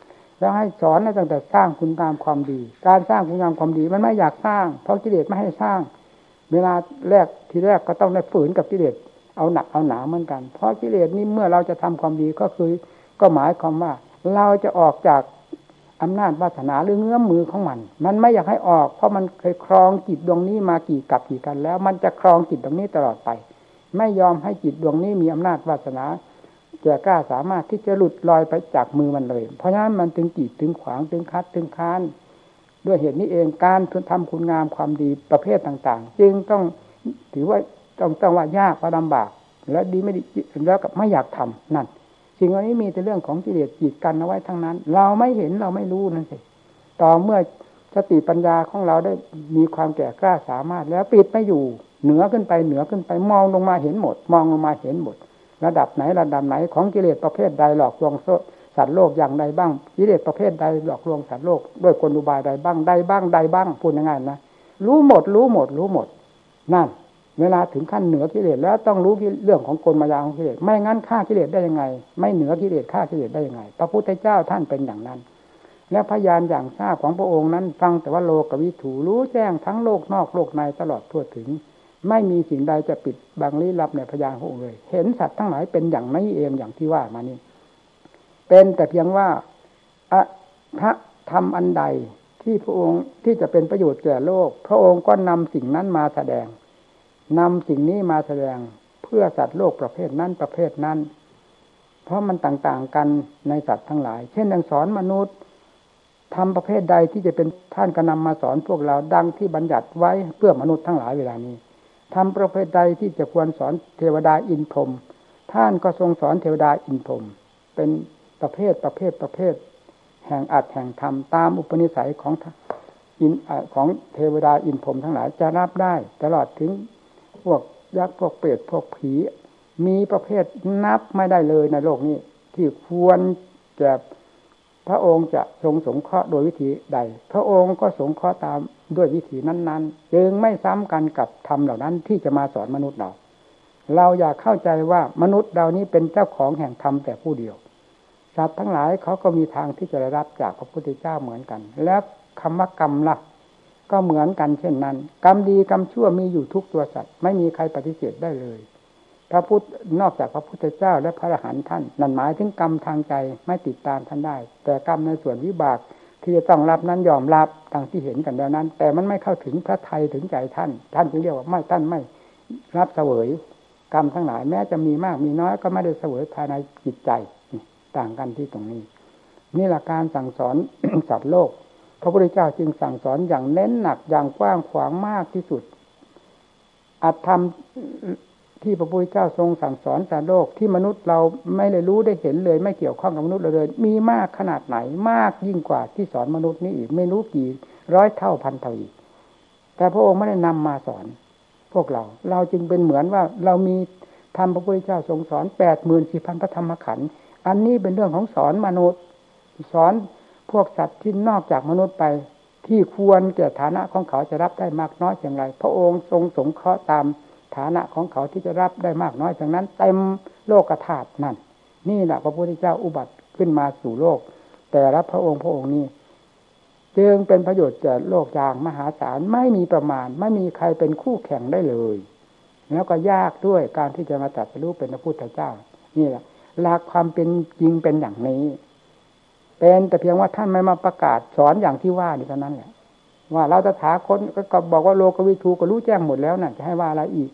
Speaker 1: แล้วให้สอนตั้งแต่สร้างคุณงามความดีการสร้างคุณงามความดีมันไม่อยากสร้างเพราะกิเลสไม่ให้สร้างเวลาแรกทีแรกก็ต้องได้ฝืนกับกิเลสเอาหนักเอาหนาเหมือนกันเพราะกิเลสนี่เมื่อเราจะทำความดีก็คือก็หมายความว่าเราจะออกจากอำนาจวาสนาหรือเงื้อมมือของมันมันไม่อยากให้ออกเพราะมันเคยครองจิตดวงนี้มากี่กับกี่กันแล้วมันจะครองจิตดวงนี้ตลอดไปไม่ยอมให้จิตดวงนี้มีอำนาจวาสนาจะกล้าสามารถที่จะหลุดลอยไปจากมือมันเลยเพราะฉะนั้นมันถึงกีดถึงขวางถึงคัดถึงค้านด้วยเหตุนี้เองการทำคุณงามความดีประเภทต่างๆจึงต้องถือว่าต้องต้องว่ายากว่าลำบากและดีไม่ดีแล้วกับไม่อยากทำนั่นสิ่งเหล่านี้มีแต่เรื่องของกิเลสกีดกันเอาไว้ทั้งนั้นเราไม่เห็นเราไม่รู้นั่นสิต่อเมื่อสติปัญญาของเราได้มีความแก่กล้าสามารถแล้วปิดไม่อยู่เหนือขึ้นไปเหนือขึ้นไปมองลงมาเห็นหมดมองลงมาเห็นหมดระดับไหนระดับไหนของกิเลสประเภทใดหลอกลวงสัตว์โลกอย่างใดบ้างกิเลสประเภทใดหลอกลวงสัตว์โลกด้วยกลอุบายใดบ้างใดบ้างใดบ้างพูดง่ายๆนะรู้หมดรู้หมดรู้หมดนั่นเวลาถึงขั้นเหนือกิเลสแล้วต้องรู้เรื่องของกลมายาของกิเลสไม่งั้นฆ่ากิเลสได้ยังไงไม่เหนือกิเลสฆ่ากิเลสได้ยังไงพระพุทธเจ้าท่านเป็นอย่างนั้นและพยานอย่างทราบของพระองค์นั้นฟังแต่ว่าโลกวิถูรู้แจ้งทั้งโลกนอกโลกในตลอดทั่วถึงไม่มีสิ่งใดจะปิดบังลี้ลับในพยานขององค์เลยเห็นสัตว์ทั้งหลายเป็นอย่างนี้เองอย่างที่ว่ามานี่เป็นแต่เพียงว่าพระธรรมอันใดที่พระองค์ที่จะเป็นประโยชน์แก่โลกพระองค์ก็นำสิ่งนั้นมาแสดงนำสิ่งนี้มาแสดงเพื่อสัตว์โลกประเภทนั้นประเภทนั้นเพราะมันต่างๆกันในสัตว์ทั้งหลายเช่นอย่างสอนมนุษย์ทำประเภทใดที่จะเป็นท่านก็นำมาสอนพวกเราดังที่บัญญัติไว้เพื่อมนุษย์ทั้งหลายเวลานี้ทำประเภทใดที่จะควรสอนเทวดาอินพรหมท่านก็ทรงสอนเทวดาอินพรหมเป็นประเภทประเภทประเภทแห่งอัตแห่งธรรมตามอุปนิสัยของอินของเทวดาอินพรหมทั้งหลายจะรับได้ตลอดถึงพวกยักษ์พวกเปรตพวกผีมีประเภทนับไม่ได้เลยในโลกนี้ที่ควรจะพระองค์จะทรงสงเคราะห์โดยวิธีใดพระองค์ก็สงเคราะห์ตามด้วยวิธีนั้นๆจึงไม่ซ้ำกันกับธรรมเหล่านั้นที่จะมาสอนมนุษย์เราเราอยากเข้าใจว่ามนุษย์เรานี้เป็นเจ้าของแห่งธรรมแต่ผู้เดียวสัตว์ทั้งหลายเขาก็มีทางที่จะได้รับจากพระพุทธเจ้าเหมือนกันและคำว่ากรรมล่ะก็เหมือนกันเช่นนั้นกรรมดีกรรมชั่วมีอยู่ทุกตัวสัตว์ไม่มีใครปฏิเสธได้เลยพระพุทธนอกจากพระพุทธเจ้าและพระอรหันต์ท่านนั่นหมายถึงกรรมทางใจไม่ติดตามท่านได้แต่กรรมในส่วนวิบากที่จะต้องรับนั้นยอมรับดังที่เห็นกันแล้วนั้นแต่มันไม่เข้าถึงพระทัยถึงใจท่านท่านจึงเรียกว่าไม่ท่านไม่รับเสวยกรรมทั้งหลายแม้จะมีมากมีน้อยก็ไม่ได้เสวยภายในจิตใจต่างกันที่ตรงนี้นี่หลักการสั่งสอน สัตว์โลกพระพุทธเจ้าจึงสั่งสอนอย่างเน้นหนักอย่างกว้างขวางมากที่สุดอัตธรรมที่พระพุทธเจ้าทรงสั่งสอนสัตว์โลกที่มนุษย์เราไม่ได้รู้ได้เห็นเลยไม่เกี่ยวข้องกับมนุษย์เลยมีมากขนาดไหนมากยิ่งกว่าที่สอนมนุษย์นี้อีกไม่รู้กี่ร้อยเท่าพันเท่าอีกแต่พระองค์ไม่ได้นำมาสอนพวกเราเราจึงเป็นเหมือนว่าเรามีธรรมพระพุทธเจ้าทรงสอนแปดหมื่นสี่พันพระธรรมขันธ์อันนี้เป็นเรื่องของสอนมนุษย์สอนพวกสัตว์ที่นอกจากมนุษย์ไปที่ควรแก่ฐานะของเขาจะรับได้มากน้อยอย่างไรพระองค์ทรงสงเคราะห์ตามฐานะของเขาที่จะรับได้มากน้อยจากนั้นเต็มโลกธาตุนั่นนี่แหละพระพุทธเจ้าอุบัติขึ้นมาสู่โลกแต่ละพระองค์พระองค์นี้จึงเป็นประโยชน์แก่โลกอย่างมหาศาลไม่มีประมาณไม่มีใครเป็นคู่แข่งได้เลยแล้วก็ยากด้วยการที่จะมาตรัสรู้เป็นพระพุทธเจ้านี่แหละหลักความเป็นจริงเป็นอย่างนี้เป็นแต่เพียงว่าท่านไม่มาประกาศสอนอย่างที่ว่านี่เท่านั้นแหละว่าเราจะถาคนก็บอกว่าโลกวิถูก็รู้แจ้งหมดแล้วน่ะจะให้ว่าอะไรอีก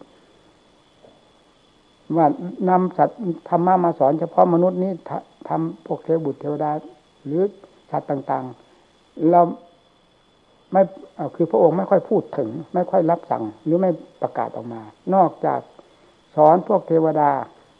Speaker 1: ว่านำสัตว์ธรรมะมาสอนเฉพาะมนุษย์นี้ทำพวกเทวบุตรเทวดาหรือสัตว์ต่างๆเราไม่คือพระองค์ไม่ค่อยพูดถึงไม่ค่อยรับสั่งหรือไม่ประกาศออกมานอกจากสอนพวกเทวดา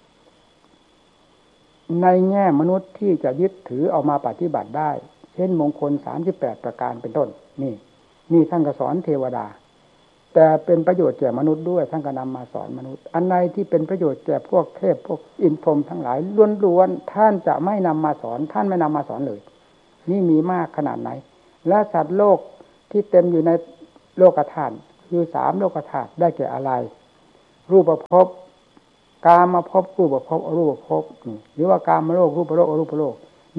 Speaker 1: ในแง่มนุษย์ที่จะยึดถือเอามาปฏิบัติได้เช่นมงคลสามสิบแปดประการเป็นต้นนี่นี่ท่านก็สอนเทวดาแต่เป็นประโยชน์แก่มนุษย์ด้วยท่านก็นำมาสอนมนุษย์อันใดที่เป็นประโยชน์แก่พวกเทพพวกอินทร์พรหมทั้งหลายล้วนๆท่านจะไม่นำมาสอนท่านไม่นำมาสอนเลยนี่มีมากขนาดไหนและสัตว์โลกที่เต็มอยู่ในโลกธาตุคือสามโลกธาตุได้แก่อะไรรูปภพกามภพรูปภพอรูปภพหรือว่ากามโลกรูปโลกอรูปโลกเนี่ย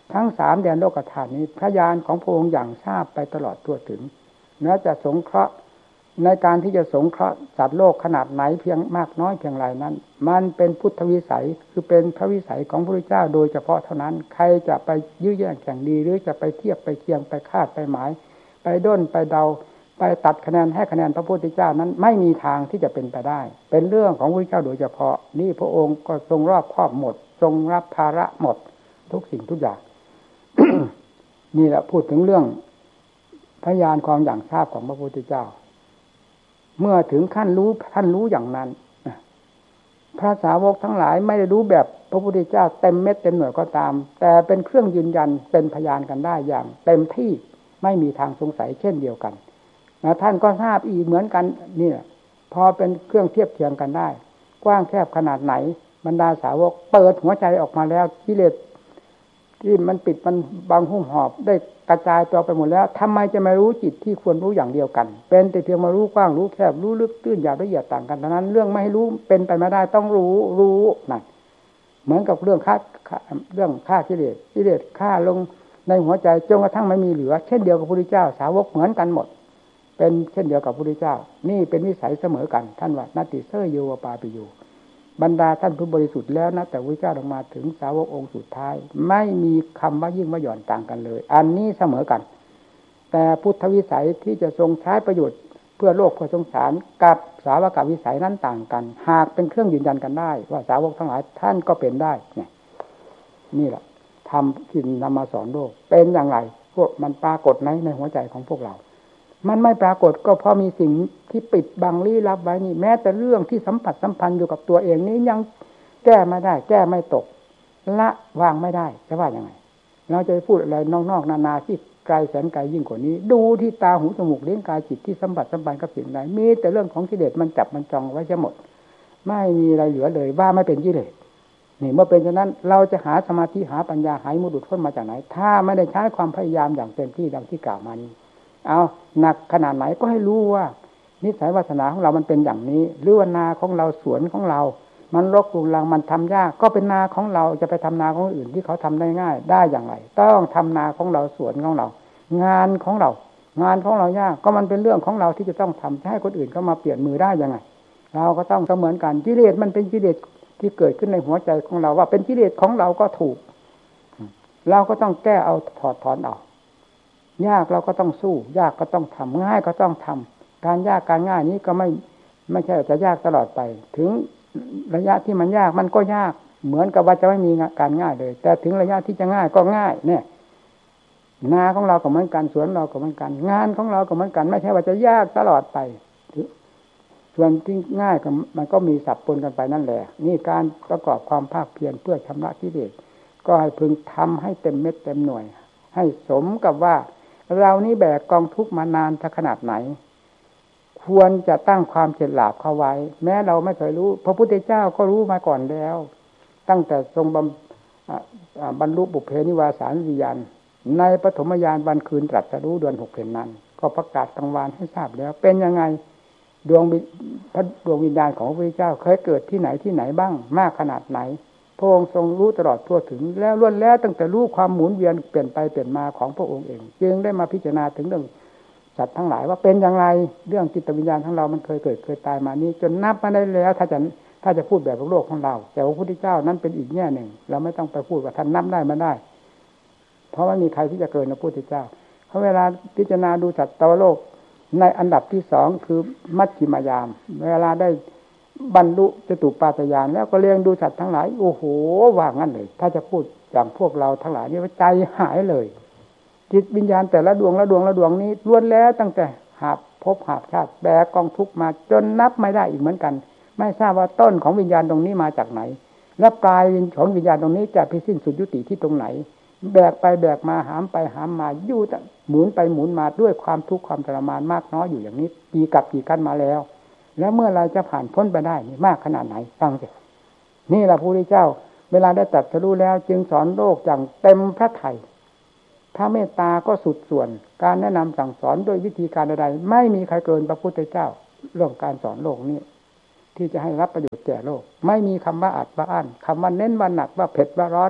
Speaker 1: ทั้งสามแดนโลกธาตุนี้พระญาณของพระองค์อย่างทราบไปตลอดทั่วถึงแม้จะสงเคราะห์ในการที่จะสงเคราะห์สัตว์โลกขนาดไหนเพียงมากน้อยเพียงไรนั้นมันเป็นพุทธวิสัยคือเป็นพระวิสัยของพระพุทธเจ้าโดยเฉพาะเท่านั้นใครจะไปยื้อแย่งแข่งดีหรือจะไปเทียบไปเคียงไปคาดไปหมายไปด้นไปเดาไปตัดคะแนนให้คะแนนพระพุทธเจ้านั้นไม่มีทางที่จะเป็นไปได้เป็นเรื่องของพระพุทธเจ้าโดยเฉพาะนี่พระองค์ก็ทรงรอบครอบหมดทรงรับภาระหมดทุกสิ่งทุกอย่าง นี่แหละพูดถึงเรื่องพยานความอย่างทราบของพระพุทธเจ้าเมื่อถึงขั้นรู้ท่านรู้อย่างนั้นพระสาวกทั้งหลายไม่ได้รู้แบบพระพุทธเจ้าเต็มเม็ดเต็มหน่วยก็ตามแต่เป็นเครื่องยืนยันเป็นพยานกันได้อย่างเต็มที่ไม่มีทางสงสัยเช่นเดียวกันนะท่านก็ทราบอีกเหมือนกันนี่พอเป็นเครื่องเทียบเทียงกันได้กว้างแคบขนาดไหนบรรดาสาวกเปิดหัวใจออกมาแล้วกิเลสที่มันปิดมันบังหุ้มหอบได้กระจายตัวไปหมดแล้วทำไมจะไม่รู้จิตที่ควรรู้อย่างเดียวกันเป็นแต่เพียงมารู้กว้างรู้แคบรู้ลึกตื้นหยาบละเอียดต่างกันเท่านั้นเรื่องไม่ให้รู้เป็นไปไม่ได้ต้องรู้รู้นั่นเหมือนกับเรื่องฆ่าเรื่องฆ่ากิเลสกิเลสฆ่าลงในหัวใจจนกระทั่งไม่มีเหลือเช่นเดียวกับพระพุทธเจ้าสาวกเหมือนกันหมดเป็นเช่นเดียวกับพระพุทธเจ้านี่เป็นวิสัยเสมอกันท่านว่านาติเสยโยวปาปิโยบรรดาท่านผู้บริสุทธิ์แล้วนะแต่พระพุทธเจ้าลงมาถึงสาวกองค์สุดท้ายไม่มีคำว่ายิ่งว่าหย่อนต่างกันเลยอันนี้เสมอกันแต่พุทธวิสัยที่จะทรงใช้ประโยชน์เพื่อโลกเพื่อสงสารกับสาวกวิสัยนั้นต่างกันหากเป็นเครื่องยืนยันกันได้ว่าสาวกทั้งหลายท่านก็เป็นได้เนี่ยนี่แหละทำที่นำมาสอนโลกเป็นอย่างไรพวกมันปรากฏในในหัวใจของพวกเรามันไม่ปรากฏก็เพราะมีสิ่งที่ปิดบังลี้ลับไว้นี่แม้แต่เรื่องที่สัมผัสสัมพันธ์อยู่กับตัวเองนี้ยังแก้ไม่ได้แก้ไม่ตกละวางไม่ได้จะว่ายังไงเราจะพูดอะไรนอกๆนานาที่ไกลแสนไกลยิ่งกว่านี้ดูที่ตาหูจมูกลิ้นกายจิตที่สัมผัสสัมพันธ์กับสิ่งใดมีแต่เรื่องของกิเลสมันจับมันจองไว้หมดไม่มีอะไรเหลือเลยว่าไม่เป็นกิเลสนี่เมื่อเป็นฉะนั้นเราจะหาสมาธิหาปัญญาหายมุดุพ้นมาจากไหนถ้าไม่ได้ใช้ความพยายามอย่างเต็มที่ดังที่กล่าวมานี้เอาหนักขนาดไหนก็ให้รู้ว่านิสัยวาสนาของเรามันเป็นอย่างนี้หรือว่านาของเราสวนของเรามันรกรุงรังมันทำยากก็เป็นนาของเราจะไปทำนาของอื่นที่เขาทำได้ง่ายได้อย่างไรต้องทำนาของเราสวนของเรางานของเรางานของเรายากก็มันเป็นเรื่องของเราที่จะต้องทำจะให้คนอื่นเข้ามาเปลี่ยนมือได้ยังไงเราก็ต้องเสมือนกันกิเลสมันเป็นกิเลสที่เกิดขึ้นในหัวใจของเราว่าเป็นกิเลสของเราก็ถูกเราก็ต้องแก้เอาถอดถอนเอายากเราก็ต้องสู้ยากก็ต้องทำง่ายก็ต้องทำการยากการง่ายนี้ก็ไม่ไม่ใช่จะยากตลอดไปถึงระยะที่มันยากมันก็ยากเหมือนกับว่าจะไม่มีการง่ายเลยแต่ถึงระยะที่จะง่ายก็ง่ายเนี่ยนาของเราก็เหมือนกันสวนเราก็เหมือนกันงานของเราก็เหมือนกันไม่ใช่ว่าจะยากตลอดไปส่วนที่ง่ายก็มันก็มีสับปนกันไปนั่นแหละนี่การประกอบความภาคเพียรเพื่อชำระกิเลสก็ให้พึงทำให้เต็มเม็ดเต็มหน่วยให้สมกับว่าเรานี่แบกกองทุกข์มานานจะขนาดไหนควรจะตั้งความเฉลียวเข้าไว้แม้เราไม่เคยรู้พระพุทธเจ้าก็รู้มาก่อนแล้วตั้งแต่ทรงบำบรรลุบุพเพนิวาสานิญาณในปฐมญาณวันคืนตรัสรู้เดือนหกเพ็ญนั้นก็ประกาศกลางวานให้ทราบแล้วเป็นยังไงดวงพระดวงวิญญาณของพระพุทธเจ้าเคยเกิดที่ไหนที่ไหนบ้างมากขนาดไหนพระองค์ทรงรู้ตลอดทั่วถึงแล้วล้วนแล้วตั้งแต่รู้ความหมุนเวียนเปลี่ยนไปเปลี่ยนมาของพระองค์เองจึงได้มาพิจารณาถึงเรื่องสัตว์ทั้งหลายว่าเป็นอย่างไรเรื่องจิตวิญญาณของเรามันเคยเกิดเคยตายมานี้จนนับมาได้แล้วถ้าจะถ้าจะพูดแบบโลกของเราแต่พระพุทธเจ้านั้นเป็นอีกแง่หนึ่งเราไม่ต้องไปพูดว่าท่านนับได้มาได้เพราะว่ามีใครที่จะเกินพระพุทธเจ้าเพราะเวลาพิจารณาดูสัตว์โลกในอันดับที่สองคือมัชฌิมยามเวลาได้บรรลุจตุปาฏญาณแล้วก็เลี้ยงดูสัตว์ทั้งหลายโอ้โหว่างั้นเลยถ้าจะพูดอย่างพวกเราทั้งหลายนี่ว่าใจหายเลยจิตวิญญาณแต่ละดวงละดวงละดวงนี้ล้วนแล้วตั้งแต่หาบภพหาบชาติแบกกองทุกข์มาจนนับไม่ได้อีกเหมือนกันไม่ทราบว่าต้นของวิญญาณตรงนี้มาจากไหนและปลายของวิญญาณตรงนี้จะไปสิ้นสุดยุติที่ตรงไหนแบกไปแบกมาหามไปหามมาอยู่หมุนไปหมุนมาด้วยความทุกข์ความทรมานมากน้อยอยู่อย่างนี้กี่กับกี่กันมาแล้วแล้วเมื่อไรจะผ่านพ้นไปได้นี่มากขนาดไหนฟังสินี่แหละพระพุทธเจ้าเวลาได้ตรัสรู้แล้วจึงสอนโลกอย่างเต็มพระทัยพระเมตตาก็สุดส่วนการแนะนำสั่งสอนโดยวิธีการใดๆไม่มีใครเกินพระพุทธเจ้าเรื่องการสอนโลกนี้ที่จะให้รับประโยชน์แก่โลกไม่มีคำว่าอัดว่าอั้นคำว่าเน้นว่าหนักว่าเผ็ดว่าร้อน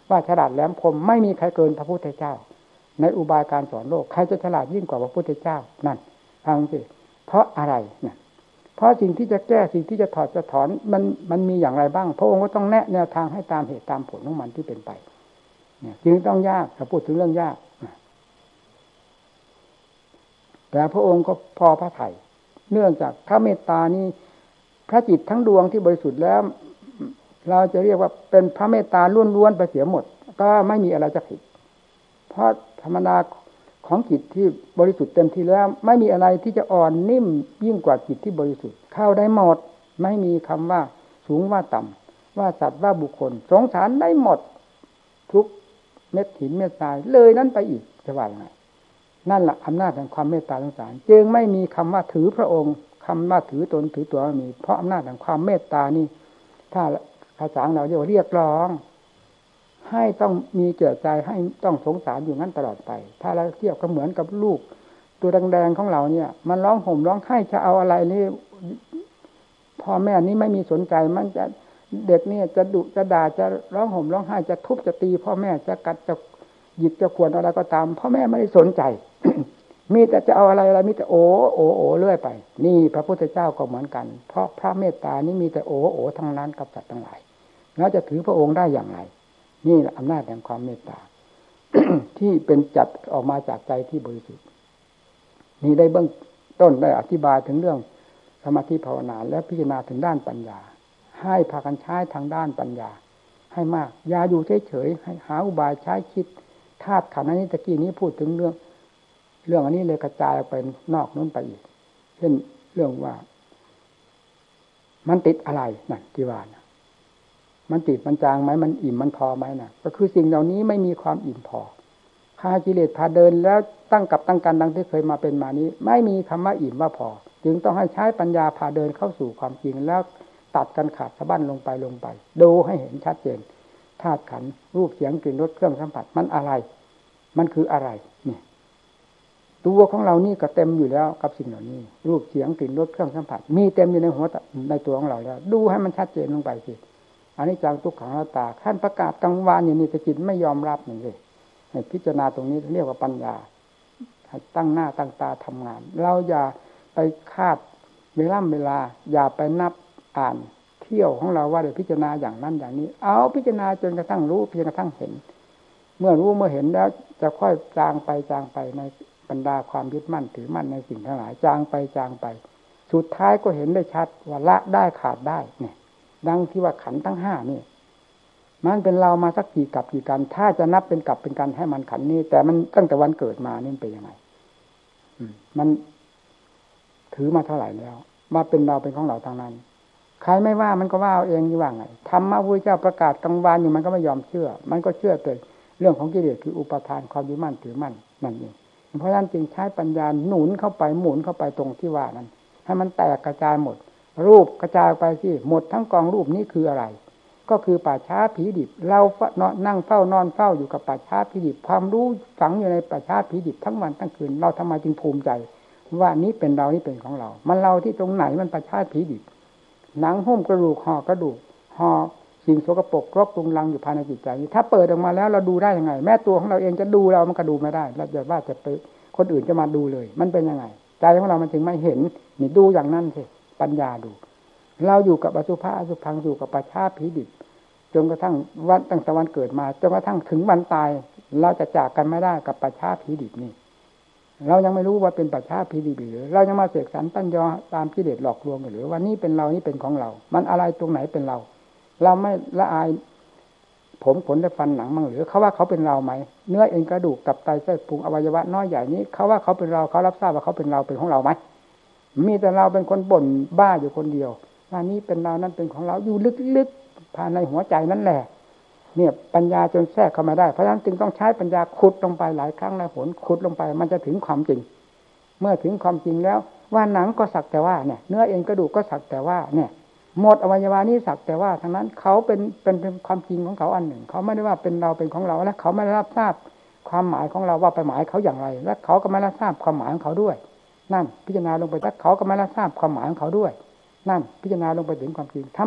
Speaker 1: ว่าฉลาดแหลมคมไม่มีใครเกินพระพุทธเจ้าในอุบายการสอนโลกใครจะฉลาดยิ่งกว่าพระพุทธเจ้านั่นฟังสิเพราะอะไรเนี่ยเพราะสิ่งที่จะแก้สิ่งที่จะถอดจะถอนมันมันมีอย่างไรบ้างพระองค์ก็ต้องแนะแนวทางให้ตามเหตุตามผลของมันที่เป็นไปเนี่ยจึงต้องยากถ้าพูดถึงเรื่องยากแต่พระองค์ก็พอพระทัยเนื่องจากพระเมตตานี้พระจิตทั้งดวงที่บริสุทธิ์แล้วเราจะเรียกว่าเป็นพระเมตตาล้วนๆไปเสียหมดก็ไม่มีอะไรจะผิดเพราะธรรมดาของจิตที่บริสุทธิ์เต็มที่แล้วไม่มีอะไรที่จะอ่อนนิ่มยิ่งกว่าจิตที่บริสุทธิ์เข้าได้หมดไม่มีคำว่าสูงว่าต่ำว่าสัตว์ว่าบุคคลสงสารได้หมดทุกเม็ดหินเม็ดทรายเลยนั้นไปอีกจะว่ายังไงนั่นแหละอำนาจแห่งความเมตตาสงสารจึงไม่มีคำว่าถือพระองค์คำว่าถือตนถือตัวไม่มีเพราะอำนาจแห่งความเมตตานี่ถ้าภาษาเราเรียกว่าเรียกร้องให้ต้องมีเกิดใจให้ต้องสงสารอยู่งั้นตลอดไปถ้าเราเทียบก็เหมือนกับลูกตัวแดงๆของเราเนี่ยมันร้องห่มร้องไห้จะเอาอะไรนี่พ่อแม่นี้ไม่มีสนใจมันจะเด็กนี่จะดุจะด่าจะร้องห่มร้องไห้จะทุบจะตีพ่อแม่จะกัดจะหยิกจะขวนอะไรก็ตามพ่อแม่ไม่ได้สนใจ มีแต่จะเอาอะไรอะไรมีแต่โอโอโอเรื่อยไปนี่พระพุทธเจ้าก็เหมือนกันเพราะพระเมตตานี้มีแต่โอโอทั้งนั้นกับสัตว์ทั้งหลายแล้วจะถือพระองค์ได้อย่างไรนี่แหละอำนาจแห่งความเมตตา ที่เป็นจัดออกมาจากใจที่บริสุทธิ์นี่ได้เบื้องต้นได้อธิบายถึงเรื่องสมาธิภาวนาและพิจารณาถึงด้านปัญญาให้พากันใช้ทางด้านปัญญาให้มากอย่าอยู่เฉยๆให้หาอุบายใช้คิดธาตุขันธ์อันนี้ตะกี้นี้พูดถึงเรื่องเรื่องอันนี้เลยกระจายออกไปนอกนู้นไปอีกเช่นเรื่องว่ามันติดอะไรนั่นที่ว่านะมันติดมันจางไหมมันอิ่มมันพอไหมนะก็คือสิ่งเหล่านี้ไม่มีความอิ่มพอข้ากิเลสพาเดินแล้วตั้งกับตั้งกันดังที่เคยมาเป็นมานี้ไม่มีคำว่าอิ่มว่าพอจึงต้องให้ใช้ปัญญาพาเดินเข้าสู่ความจริงแล้วตัดกันขาดสะบั้นลงไปลงไปดูให้เห็นชัดเจนธาตุขันธ์รูปเสียงกลิ่นรสเครื่องสัมผัสมันอะไรมันคืออะไรนี่ตัวของเรานี่ก็เต็มอยู่แล้วกับสิ่งเหล่านี้รูปเสียงกลิ่นรสเครื่องสัมผัสมีเต็มอยู่ในหัวในตัวของเราแล้วดูให้มันชัดเจนลงไปสิอันนี้จังทุกขังอนัตตาขั้นประกาศกลางวานอย่างนี้แต่จิตไม่ยอมรับนี่เลยให้พิจารณาตรงนี้เรียกว่าปัญญาให้ตั้งหน้าตั้งตาทำงานเราอย่าไปคาดเวลาเวลาอย่าไปนับอ่านเที่ยวของเราว่าได้พิจารณาอย่างนั้นอย่างนี้เอาพิจารณาจนกระทั่งรู้เพียงกระทั่งเห็นเมื่อรู้เมื่อเห็นแล้วจะค่อยจางไปจางไปในบรรดาความยึดมั่นถือมั่นในสิ่งทั้งหลายจางไปจางไปสุดท้ายก็เห็นได้ชัดว่าละได้ขาดได้เนี่ยดังที่ว่าขันธ์ทั้งห้านี่มันเป็นเรามาสักกี่กับกี่กันถ้าจะนับเป็นกับเป็นกันให้มันขันธ์นี้แต่มันตั้งแต่วันเกิดมานี่เป็นยังไงมันถือมาเท่าไหร่แล้วมาเป็นเราเป็นของเราทางนั้นใครไม่ว่ามันก็ว่าเอาเองนี่ว่าไงธรรมะพระพุทธเจ้าประกาศกลางวันอยู่มันก็ไม่ยอมเชื่อมันก็เชื่อแต่เรื่องของกิเลสคืออุปทานความยึดมั่นถือมั่นนั่นเองเพราะฉะนั้นจึงใช้ปัญญาหนุนเข้าไปหมุนเข้าไปตรงที่ว่านั้นให้มันแตกกระจายหมดรูปกระจายไปสิหมดทั้งกองรูปนี้คืออะไรก็คือป่าช้าผีดิบเรานั่งเฝ้านอนเฝ้าอยู่กับป่าช้าผีดิบความรู้ฝังอยู่ในป่าช้าผีดิบทั้งวันทั้งคืนเราทำไมจึงภูมิใจว่านี้เป็นเรานี่เป็นของเรามันเราที่ตรงไหนมันป่าช้าผีดิบหนังหุ้มกระดูกห่อกระดูกห่อสิ่งสกปรกรกรุงรังอยู่ภายในจิตใจนี้ถ้าเปิดออกมาแล้วเราดูได้ยังไงแม้ตัวของเราเองจะดูเรามันก็ดูไม่ได้แล้วจะว่าจะไปคนอื่นจะมาดูเลยมันเป็นยังไงใจของเรามันจึงไม่เห็นนี่ดูอย่างนั้นสิปัญญาดูเราอยู่กับอสุภะอสุพังอยู่กับป่าช้าผีดิบจนกระทั่งวันตั้งแต่วันเกิดมาจนกระทั่งถึงวันตายเราจะจากกันไม่ได้กับป่าช้าผีดิบนี่เรายังไม่รู้ว่าเป็นป่าช้าผีดิบหรือเรายังมาเสกสรรตั้นยอตามกิเลสหลอกลวงหรือว่านี่เป็นเรานี่เป็นของเรามันอะไรตรงไหนเป็นเราเราไม่ละอายผมขนและฟันหนังมั่งหรือเขาว่าเขาเป็นเราไหมเนื้อเอ็นกระดูกตับไตไส้พุงอวัยวะน้อยใหญ่นี้เขาว่าเขาเป็นเราเขารับทราบว่าเขาเป็นเราเป็นของเราไหมมีแต่เราเป็นคนบ่นบ้าอยู่คนเดียวว่านี้เป็นเรานั้นเป็นของเราอยู่ลึกๆภายในหัวใจนั่นแหละเนี่ยปัญญาจนแทรกเข้ามาได้เพราะฉะนั้นจึงต้องใช้ปัญญาขุดลงไปหลายครั้งหลายหนขุดลงไปมันจะถึงความจริงเมื่อถึงความจริงแล้วว่าหนังก็สักแต่ว่าเนี่ยเนื้อเอ็นกระดูกก็สักแต่ว่าเนี่ยหมดอวัยวะนี้สักแต่ว่าทั้งนั้นเขาเป็นเป็นเป็นความจริงของเขาอันหนึ่งเขาไม่ได้ว่าเป็นเราเป็นของเราและเขาไม่ได้รับทราบความหมายของเราว่าไปหมายเขาอย่างไรและเขาก็ไม่รับทราบความหมายของเขาด้วยนั่นพิจารณาลงไปแล้วเขาก็ไม่รับทราบความหมายของเขาด้วยนั่นพิจารณาลงไปถึงความจริง